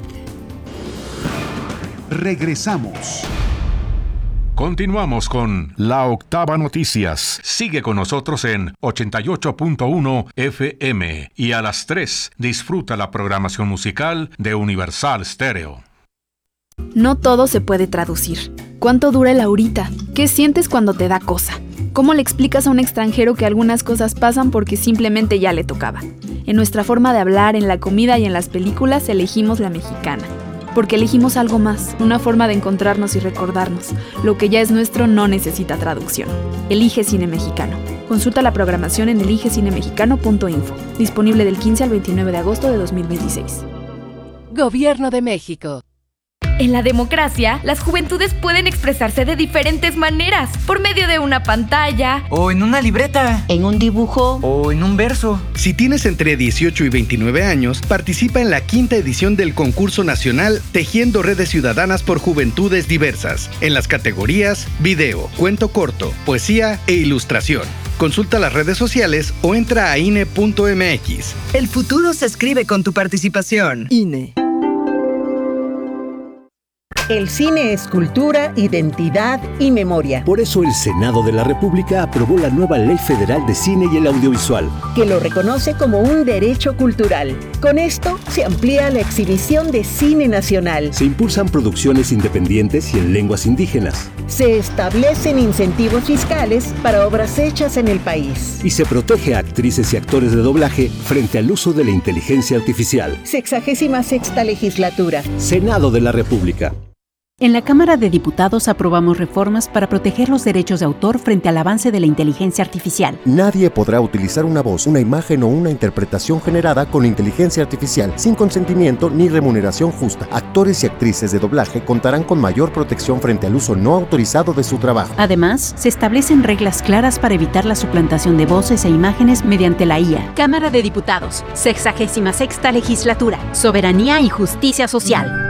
[SPEAKER 1] Regresamos.
[SPEAKER 16] Continuamos con La Octava Noticias. Sigue con nosotros en 88.1 FM y a las 3 disfruta la programación musical de Universal Stereo.
[SPEAKER 17] No todo se puede traducir. ¿Cuánto dura el ahorita? ¿Qué sientes cuando te da cosa? ¿Cómo le explicas a un extranjero que algunas cosas pasan porque simplemente ya le tocaba? En nuestra forma de hablar, en la comida y en las películas elegimos la mexicana. Porque elegimos algo más, una forma de encontrarnos y recordarnos. Lo que ya es nuestro no necesita traducción. Elige Cine Mexicano. Consulta la programación en eligecinemexicano.info. Disponible del 15 al 29 de agosto de 2026.
[SPEAKER 18] Gobierno de México.
[SPEAKER 19] En la democracia, las juventudes pueden expresarse de diferentes maneras, por medio de una pantalla,
[SPEAKER 20] o en una libreta,
[SPEAKER 21] en un dibujo,
[SPEAKER 20] o en un verso.
[SPEAKER 22] Si tienes entre 18 y 29 años, participa en la 5ª edición del concurso nacional Tejiendo Redes Ciudadanas por Juventudes Diversas, en las categorías video, cuento corto, poesía e ilustración. Consulta las redes sociales o entra a INE.mx.
[SPEAKER 23] El futuro se escribe con tu participación.
[SPEAKER 18] INE.
[SPEAKER 24] El cine es cultura, identidad y memoria.
[SPEAKER 25] Por eso el Senado de la República aprobó la nueva Ley Federal de Cine y el Audiovisual,
[SPEAKER 24] que lo reconoce como un derecho cultural. Con esto se amplía la exhibición de cine nacional.
[SPEAKER 25] Se impulsan producciones independientes y en lenguas indígenas.
[SPEAKER 24] Se establecen incentivos fiscales para obras hechas en el país.
[SPEAKER 25] Y se protege a actrices y actores de doblaje frente al uso de la inteligencia artificial.
[SPEAKER 24] 66ª legislatura.
[SPEAKER 25] Senado de la República.
[SPEAKER 26] En la Cámara de Diputados aprobamos reformas para proteger los derechos de autor frente al avance de la inteligencia artificial.
[SPEAKER 27] Nadie podrá utilizar una voz, una imagen o una interpretación generada con inteligencia artificial sin consentimiento ni remuneración justa. Actores y actrices de doblaje contarán con mayor protección frente al uso no autorizado de su trabajo.
[SPEAKER 26] Además, se establecen reglas claras para evitar la suplantación de voces e imágenes mediante la IA. Cámara de Diputados, 66ª Legislatura, Soberanía y Justicia Social.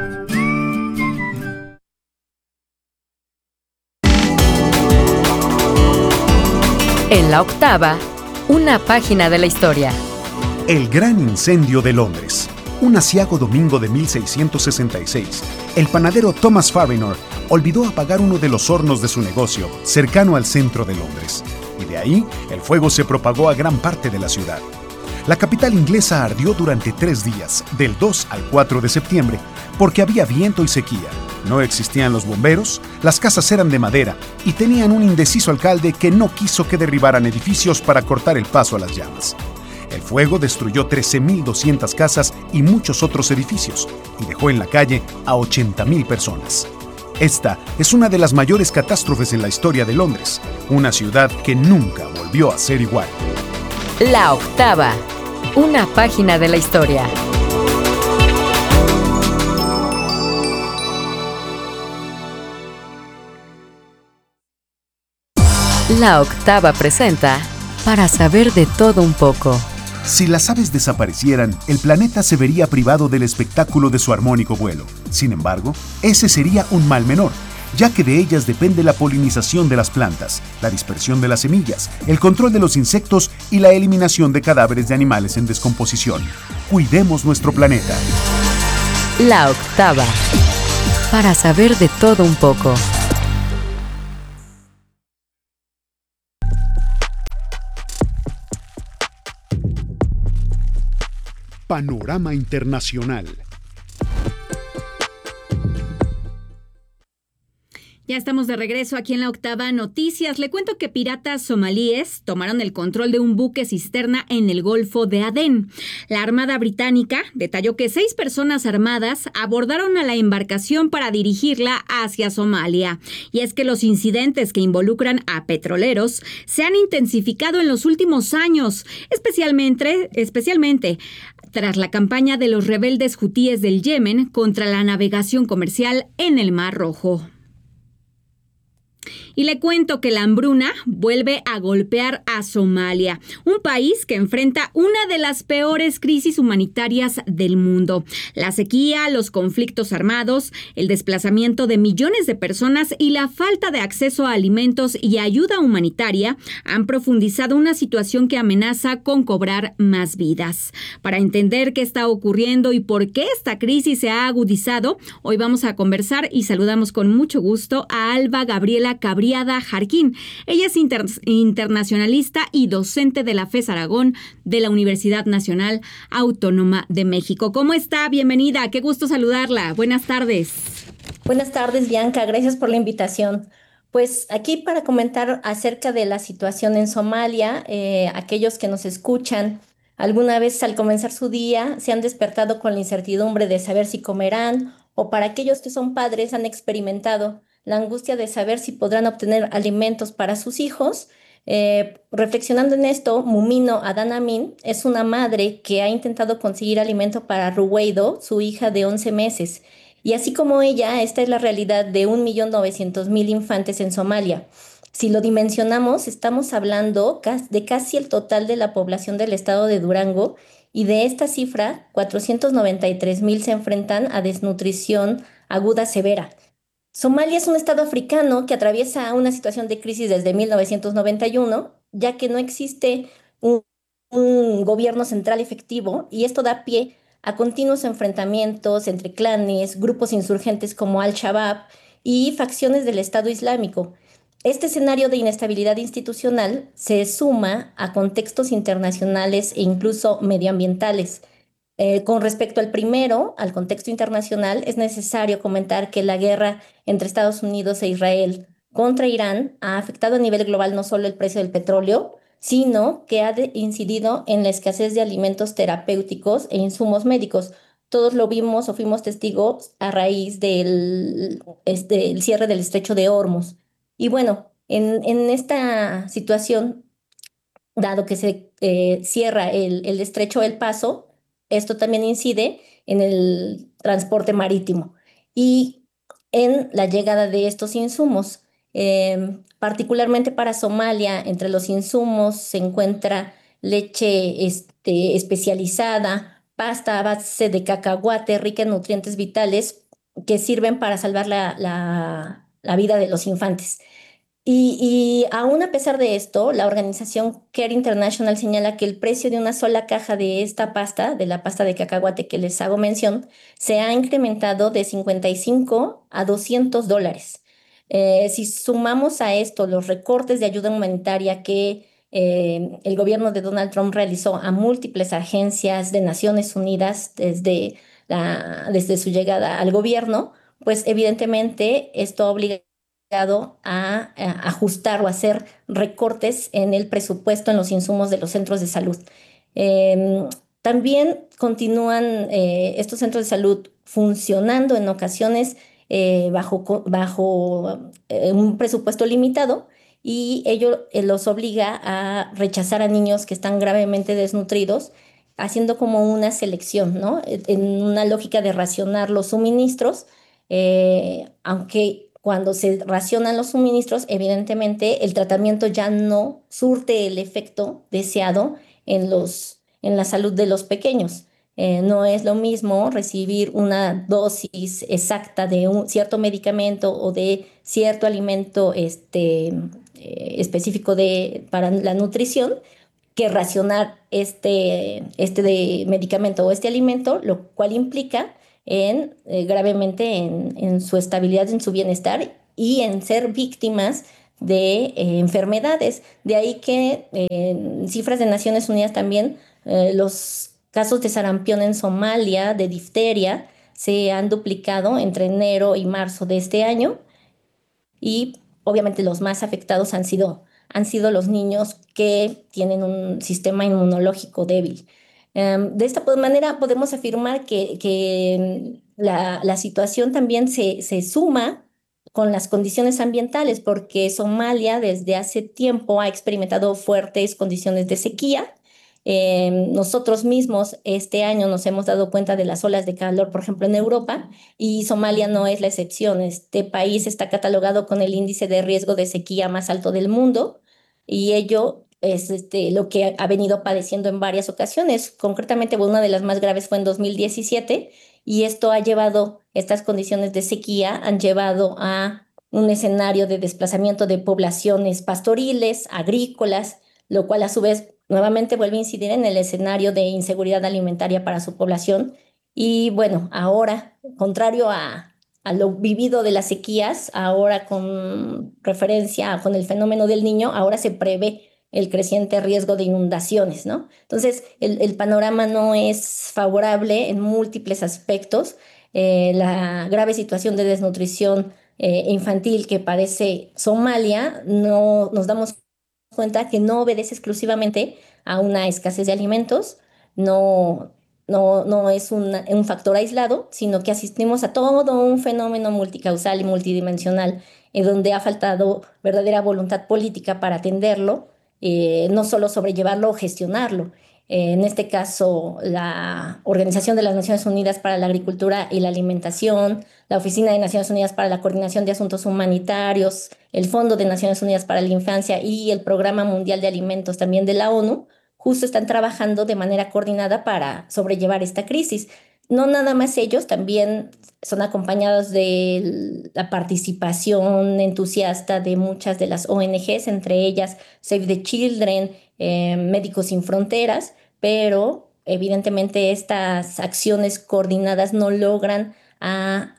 [SPEAKER 2] En la octava, una página de la historia.
[SPEAKER 1] El gran incendio de Londres. Un aciago domingo de 1666, el panadero Thomas Farrinor olvidó apagar uno de los hornos de su negocio, cercano al centro de Londres. Y de ahí, el fuego se propagó a gran parte de la ciudad. La capital inglesa ardió durante 3 días, del 2 al 4 de septiembre, porque había viento y sequía. No existían los bomberos, las casas eran de madera y tenían un indeciso alcalde que no quiso que derribaran edificios para cortar el paso a las llamas. El fuego destruyó 13.200 casas y muchos otros edificios y dejó en la calle a 80.000 personas. Esta es una de las mayores catástrofes en la historia de Londres, una ciudad que nunca volvió a ser igual.
[SPEAKER 2] La octava, una página de la historia. La Octava presenta Para saber de todo un poco.
[SPEAKER 1] Si las aves desaparecieran, el planeta se vería privado del espectáculo de su armónico vuelo. Sin embargo, ese sería un mal menor, ya que de ellas depende la polinización de las plantas, la dispersión de las semillas, el control de los insectos y la eliminación de cadáveres de animales en descomposición. Cuidemos nuestro planeta.
[SPEAKER 2] La Octava. Para saber de todo un poco.
[SPEAKER 1] Panorama Internacional.
[SPEAKER 3] Ya estamos de regreso aquí en La Octava Noticias. Le cuento que piratas somalíes tomaron el control de un buque cisterna en el Golfo de Adén. La Armada Británica detalló que 6 personas armadas abordaron a la embarcación para dirigirla hacia Somalia. Y es que los incidentes que involucran a petroleros se han intensificado en los últimos años, especialmente tras la campaña de los rebeldes hutíes del Yemen contra la navegación comercial en el Mar Rojo. Y le cuento que la hambruna vuelve a golpear a Somalia, un país que enfrenta una de las peores crisis humanitarias del mundo. La sequía, los conflictos armados, el desplazamiento de millones de personas y la falta de acceso a alimentos y ayuda humanitaria han profundizado una situación que amenaza con cobrar más vidas. Para entender qué está ocurriendo y por qué esta crisis se ha agudizado, hoy vamos a conversar y saludamos con mucho gusto a Alba Gabriela Cabriada Jarquín. Ella es internacionalista y docente de la FES Aragón de la Universidad Nacional Autónoma de México. ¿Cómo está? Bienvenida, qué gusto saludarla. Buenas tardes.
[SPEAKER 4] Buenas tardes, Bianca. Gracias por la invitación. Pues aquí para comentar acerca de la situación en Somalia, aquellos que nos escuchan, alguna vez al comenzar su día se han despertado con la incertidumbre de saber si comerán, o para aquellos que son padres han experimentado la angustia de saber si podrán obtener alimentos para sus hijos. Reflexionando en esto, Mumino Adán Amin es una madre que ha intentado conseguir alimento para Ruweido, su hija de 11 meses. Y así como ella, esta es la realidad de 1.900.000 infantes en Somalia. Si lo dimensionamos, estamos hablando de casi el total de la población del estado de Durango, y de esta cifra, 493.000 se enfrentan a desnutrición aguda severa. Somalia es un estado africano que atraviesa una situación de crisis desde 1991, ya que no existe un gobierno central efectivo, y esto da pie a continuos enfrentamientos entre clanes, grupos insurgentes como Al-Shabaab y facciones del Estado Islámico. Este escenario de inestabilidad institucional se suma a contextos internacionales e incluso medioambientales. Con respecto al primero, al contexto internacional, es necesario comentar que la guerra entre Estados Unidos e Israel contra Irán ha afectado a nivel global no solo el precio del petróleo, sino que ha incidido en la escasez de alimentos terapéuticos e insumos médicos. Todos lo vimos o fuimos testigos a raíz del cierre del estrecho de Hormuz. Y bueno, en esta situación, dado que se cierra el estrecho del Paso, esto también incide en el transporte marítimo y en la llegada de estos insumos. Particularmente para Somalia, entre los insumos se encuentra leche especializada, pasta a base de cacahuate rica en nutrientes vitales que sirven para salvar la vida de los infantes. Y aún a pesar de esto, la organización Care International señala que el precio de una sola caja de esta pasta, de la pasta de cacahuate que les hago mención, se ha incrementado de $55 a $200. Si sumamos a esto los recortes de ayuda humanitaria que el gobierno de Donald Trump realizó a múltiples agencias de Naciones Unidas desde su llegada al gobierno, pues evidentemente esto obliga a ajustar o hacer recortes en el presupuesto en los insumos de los centros de salud. También continúan estos centros de salud funcionando en ocasiones bajo un presupuesto limitado, y ello los obliga a rechazar a niños que están gravemente desnutridos, haciendo como una selección, ¿no? En una lógica de racionar los suministros, aunque cuando se racionan los suministros, evidentemente el tratamiento ya no surte el efecto deseado en la salud de los pequeños. No es lo mismo recibir una dosis exacta de un cierto medicamento o de cierto alimento específico para la nutrición, que racionar este de medicamento o este alimento, lo cual implica gravemente en su estabilidad, en su bienestar y en ser víctimas de enfermedades. De ahí que en cifras de Naciones Unidas también los casos de sarampión en Somalia, de difteria, se han duplicado entre enero y marzo de este año, y obviamente los más afectados han sido los niños que tienen un sistema inmunológico débil. De esta manera podemos afirmar que la situación también se suma con las condiciones ambientales, porque Somalia desde hace tiempo ha experimentado fuertes condiciones de sequía. Nosotros mismos este año nos hemos dado cuenta de las olas de calor, por ejemplo, en Europa, y Somalia no es la excepción. Este país está catalogado con el índice de riesgo de sequía más alto del mundo, y ello es lo que ha venido padeciendo en varias ocasiones. Concretamente, una de las más graves fue en 2017, y estas condiciones de sequía han llevado a un escenario de desplazamiento de poblaciones pastoriles, agrícolas, lo cual a su vez nuevamente vuelve a incidir en el escenario de inseguridad alimentaria para su población. Y bueno, ahora, contrario a lo vivido de las sequías, ahora con referencia con el fenómeno del Niño, ahora se prevé el creciente riesgo de inundaciones, ¿no? Entonces, el panorama no es favorable en múltiples aspectos. La grave situación de desnutrición infantil que padece Somalia, nos damos cuenta que no obedece exclusivamente a una escasez de alimentos, no es un factor aislado, sino que asistimos a todo un fenómeno multicausal y multidimensional, donde ha faltado verdadera voluntad política para atenderlo, no solo sobrellevarlo o gestionarlo. En este caso, la Organización de las Naciones Unidas para la Agricultura y la Alimentación, la Oficina de Naciones Unidas para la Coordinación de Asuntos Humanitarios, el Fondo de Naciones Unidas para la Infancia y el Programa Mundial de Alimentos también de la ONU, justo están trabajando de manera coordinada para sobrellevar esta crisis. No nada más ellos, también son acompañados de la participación entusiasta de muchas de las ONGs, entre ellas Save the Children, Médicos Sin Fronteras, pero evidentemente estas acciones coordinadas no logran a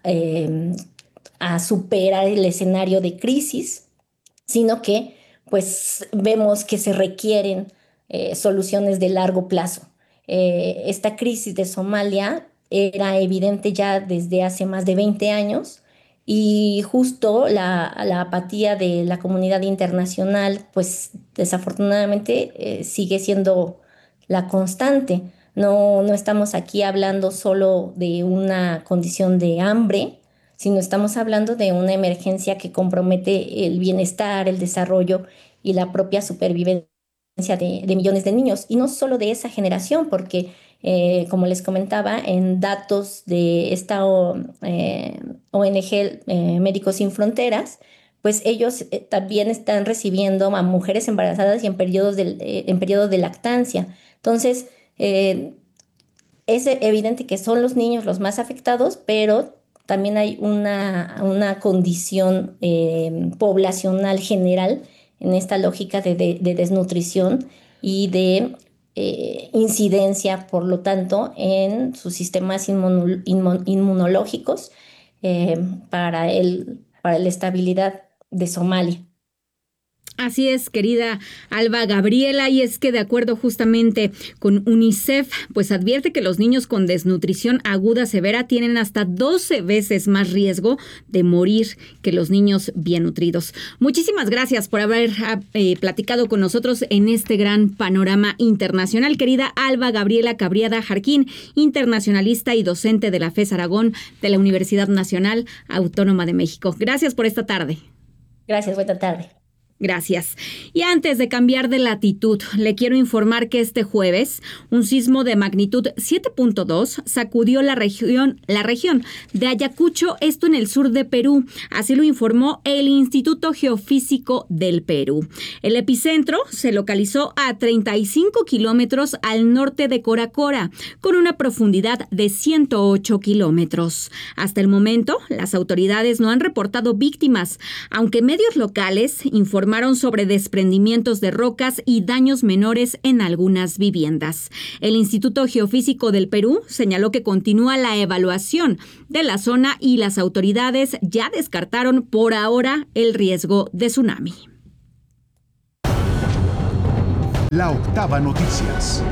[SPEAKER 4] superar el escenario de crisis, sino que pues vemos que se requieren soluciones de largo plazo. Esta crisis de Somalia era evidente ya desde hace más de 20 años, y justo la apatía de la comunidad internacional, pues desafortunadamente sigue siendo la constante. No estamos aquí hablando solo de una condición de hambre, sino estamos hablando de una emergencia que compromete el bienestar, el desarrollo y la propia supervivencia de millones de niños, y no solo de esa generación, porque como les comentaba, en datos de esta ONG Médicos Sin Fronteras, pues ellos también están recibiendo a mujeres embarazadas y en periodos de lactancia. Entonces, es evidente que son los niños los más afectados, pero también hay una condición poblacional general en esta lógica de desnutrición y de incidencia, por lo tanto, en sus sistemas inmunológicos para la estabilidad de Somalia.
[SPEAKER 3] Así es, querida Alba Gabriela, y es que de acuerdo justamente con UNICEF, pues advierte que los niños con desnutrición aguda severa tienen hasta 12 veces más riesgo de morir que los niños bien nutridos. Muchísimas gracias por haber platicado con nosotros en este gran panorama internacional, querida Alba Gabriela Cabriada Jarquín, internacionalista y docente de la FES Aragón de la Universidad Nacional Autónoma de México. Gracias por esta tarde.
[SPEAKER 4] Gracias, buena tarde.
[SPEAKER 3] Gracias. Y antes de cambiar de latitud, le quiero informar que este jueves un sismo de magnitud 7.2 sacudió la región de Ayacucho, esto en el sur de Perú. Así lo informó el Instituto Geofísico del Perú. El epicentro se localizó a 35 kilómetros al norte de Coracora, con una profundidad de 108 kilómetros. Hasta el momento, las autoridades no han reportado víctimas, aunque medios locales informaron sobre desprendimientos de rocas y daños menores en algunas viviendas. El Instituto Geofísico del Perú señaló que continúa la evaluación de la zona y las autoridades ya descartaron por ahora el riesgo de tsunami.
[SPEAKER 1] La Octava Noticias.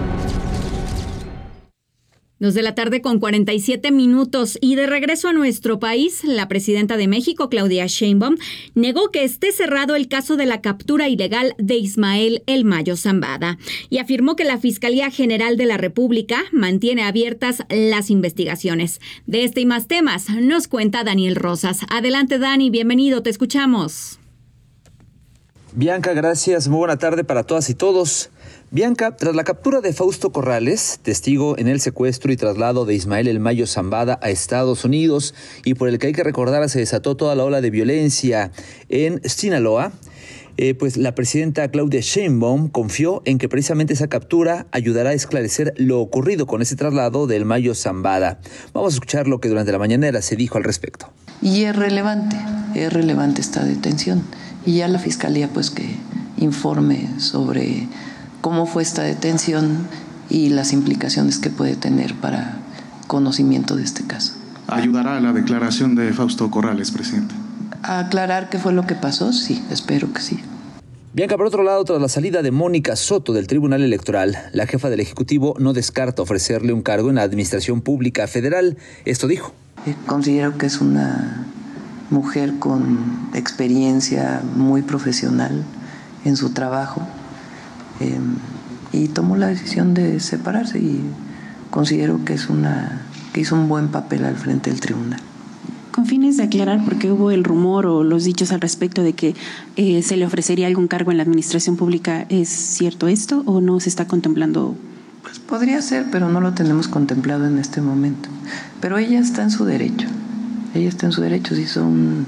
[SPEAKER 3] 2 de la tarde con 47 minutos y de regreso a nuestro país, la presidenta de México, Claudia Sheinbaum, negó que esté cerrado el caso de la captura ilegal de Ismael El Mayo Zambada y afirmó que la Fiscalía General de la República mantiene abiertas las investigaciones. De este y más temas nos cuenta Daniel Rosas. Adelante, Dani, bienvenido, te escuchamos.
[SPEAKER 5] Bianca, gracias. Muy buena tarde para todas y todos. Bianca, tras la captura de Fausto Corrales, testigo en el secuestro y traslado de Ismael El Mayo Zambada a Estados Unidos y por el que hay que recordar se desató toda la ola de violencia en Sinaloa, pues la presidenta Claudia Sheinbaum confió en que precisamente esa captura ayudará a esclarecer lo ocurrido con ese traslado de El Mayo Zambada. Vamos a escuchar lo que durante la mañanera se dijo al respecto.
[SPEAKER 6] Y es relevante esta detención. Y ya la Fiscalía pues que informe sobre cómo fue esta detención y las implicaciones que puede tener para conocimiento de este caso.
[SPEAKER 7] ¿Ayudará a la declaración de Fausto Corrales, presidente?
[SPEAKER 6] ¿A aclarar qué fue lo que pasó? Sí, espero que sí.
[SPEAKER 5] Bianca, por otro lado, tras la salida de Mónica Soto del Tribunal Electoral, la jefa del Ejecutivo no descarta ofrecerle un cargo en la Administración Pública Federal. Esto dijo.
[SPEAKER 6] Considero que es una mujer con experiencia muy profesional en su trabajo. Y tomó la decisión de separarse y considero que hizo un buen papel al frente del tribunal.
[SPEAKER 8] Con fines de aclarar por qué hubo el rumor o los dichos al respecto de que se le ofrecería algún cargo en la administración pública, ¿es cierto esto o no se está contemplando?
[SPEAKER 6] Pues podría ser, pero no lo tenemos contemplado en este momento. Pero ella está en su derecho. Si son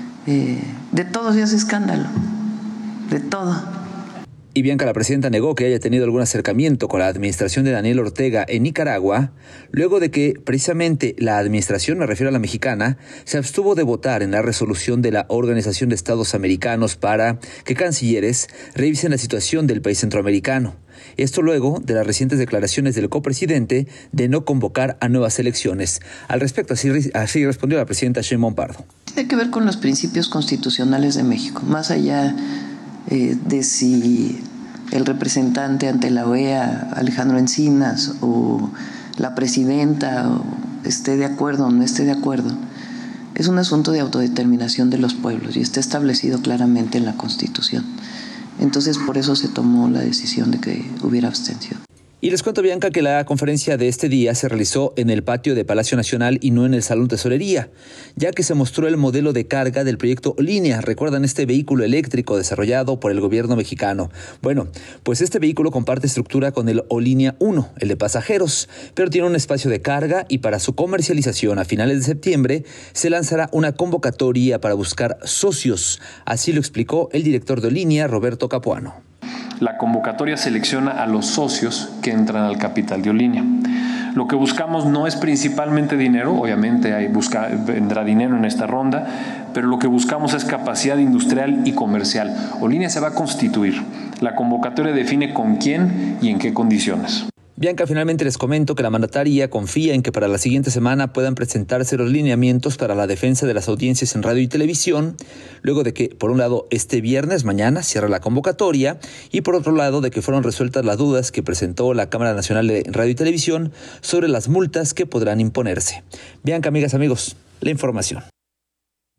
[SPEAKER 6] de todo se hace escándalo, de todo.
[SPEAKER 5] Y Bianca, la presidenta negó que haya tenido algún acercamiento con la administración de Daniel Ortega en Nicaragua, luego de que precisamente la administración, me refiero a la mexicana, se abstuvo de votar en la resolución de la Organización de Estados Americanos para que cancilleres revisen la situación del país centroamericano. Esto luego de las recientes declaraciones del copresidente de no convocar a nuevas elecciones. Al respecto, así respondió la presidenta Sheinbaum Pardo.
[SPEAKER 6] Tiene que ver con los principios constitucionales de México, más allá de si el representante ante la OEA, Alejandro Encinas, o la presidenta esté de acuerdo o no esté de acuerdo. Es un asunto de autodeterminación de los pueblos y está establecido claramente en la Constitución. Entonces, por eso se tomó la decisión de que hubiera abstención.
[SPEAKER 5] Y les cuento, Bianca, que la conferencia de este día se realizó en el patio de Palacio Nacional y no en el Salón Tesorería, ya que se mostró el modelo de carga del proyecto Línea. ¿Recuerdan este vehículo eléctrico desarrollado por el gobierno mexicano? Bueno, pues este vehículo comparte estructura con el O-Línea 1, el de pasajeros, pero tiene un espacio de carga y para su comercialización a finales de septiembre se lanzará una convocatoria para buscar socios. Así lo explicó el director de Línea, Roberto Capuano.
[SPEAKER 10] La convocatoria selecciona a los socios que entran al capital de Olínea. Lo que buscamos no es principalmente dinero, obviamente vendrá dinero en esta ronda, pero lo que buscamos es capacidad industrial y comercial. Olínea se va a constituir. La convocatoria define con quién y en qué condiciones.
[SPEAKER 5] Bianca, finalmente les comento que la mandataria confía en que para la siguiente semana puedan presentarse los lineamientos para la defensa de las audiencias en radio y televisión, luego de que, por un lado, este viernes, mañana, cierra la convocatoria, y por otro lado, de que fueron resueltas las dudas que presentó la Cámara Nacional de Radio y Televisión sobre las multas que podrán imponerse. Bianca, amigas, amigos, la información.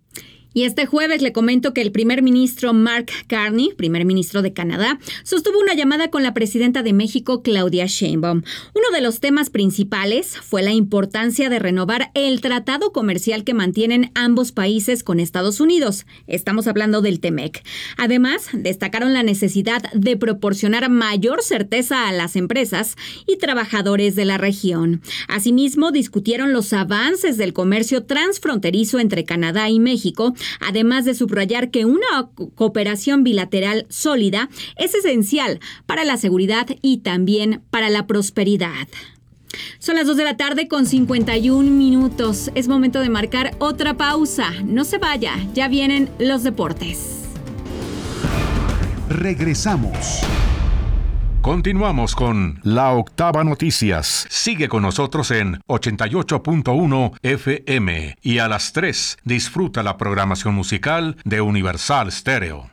[SPEAKER 3] Y este jueves le comento que el primer ministro Mark Carney, primer ministro de Canadá, sostuvo una llamada con la presidenta de México, Claudia Sheinbaum. Uno de los temas principales fue la importancia de renovar el tratado comercial que mantienen ambos países con Estados Unidos. Estamos hablando del TEMEC. Además, destacaron la necesidad de proporcionar mayor certeza a las empresas y trabajadores de la región. Asimismo, discutieron los avances del comercio transfronterizo entre Canadá y México, además de subrayar que una cooperación bilateral sólida es esencial para la seguridad y también para la prosperidad. Son las 2 de la tarde con 51 minutos. Es momento de marcar otra pausa. No se vaya, ya vienen los deportes.
[SPEAKER 1] Regresamos.
[SPEAKER 16] Continuamos con La Octava Noticias. Sigue con nosotros en 88.1 FM y a las 3 disfruta la programación musical de Universal Stereo.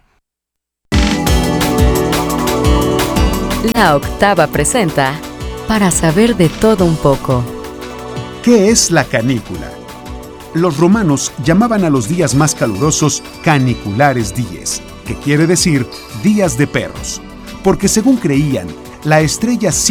[SPEAKER 2] La Octava presenta Para saber de todo un poco.
[SPEAKER 1] ¿Qué es la canícula? Los romanos llamaban a los días más calurosos caniculares dies, que quiere decir días de perros, porque según creían, la estrella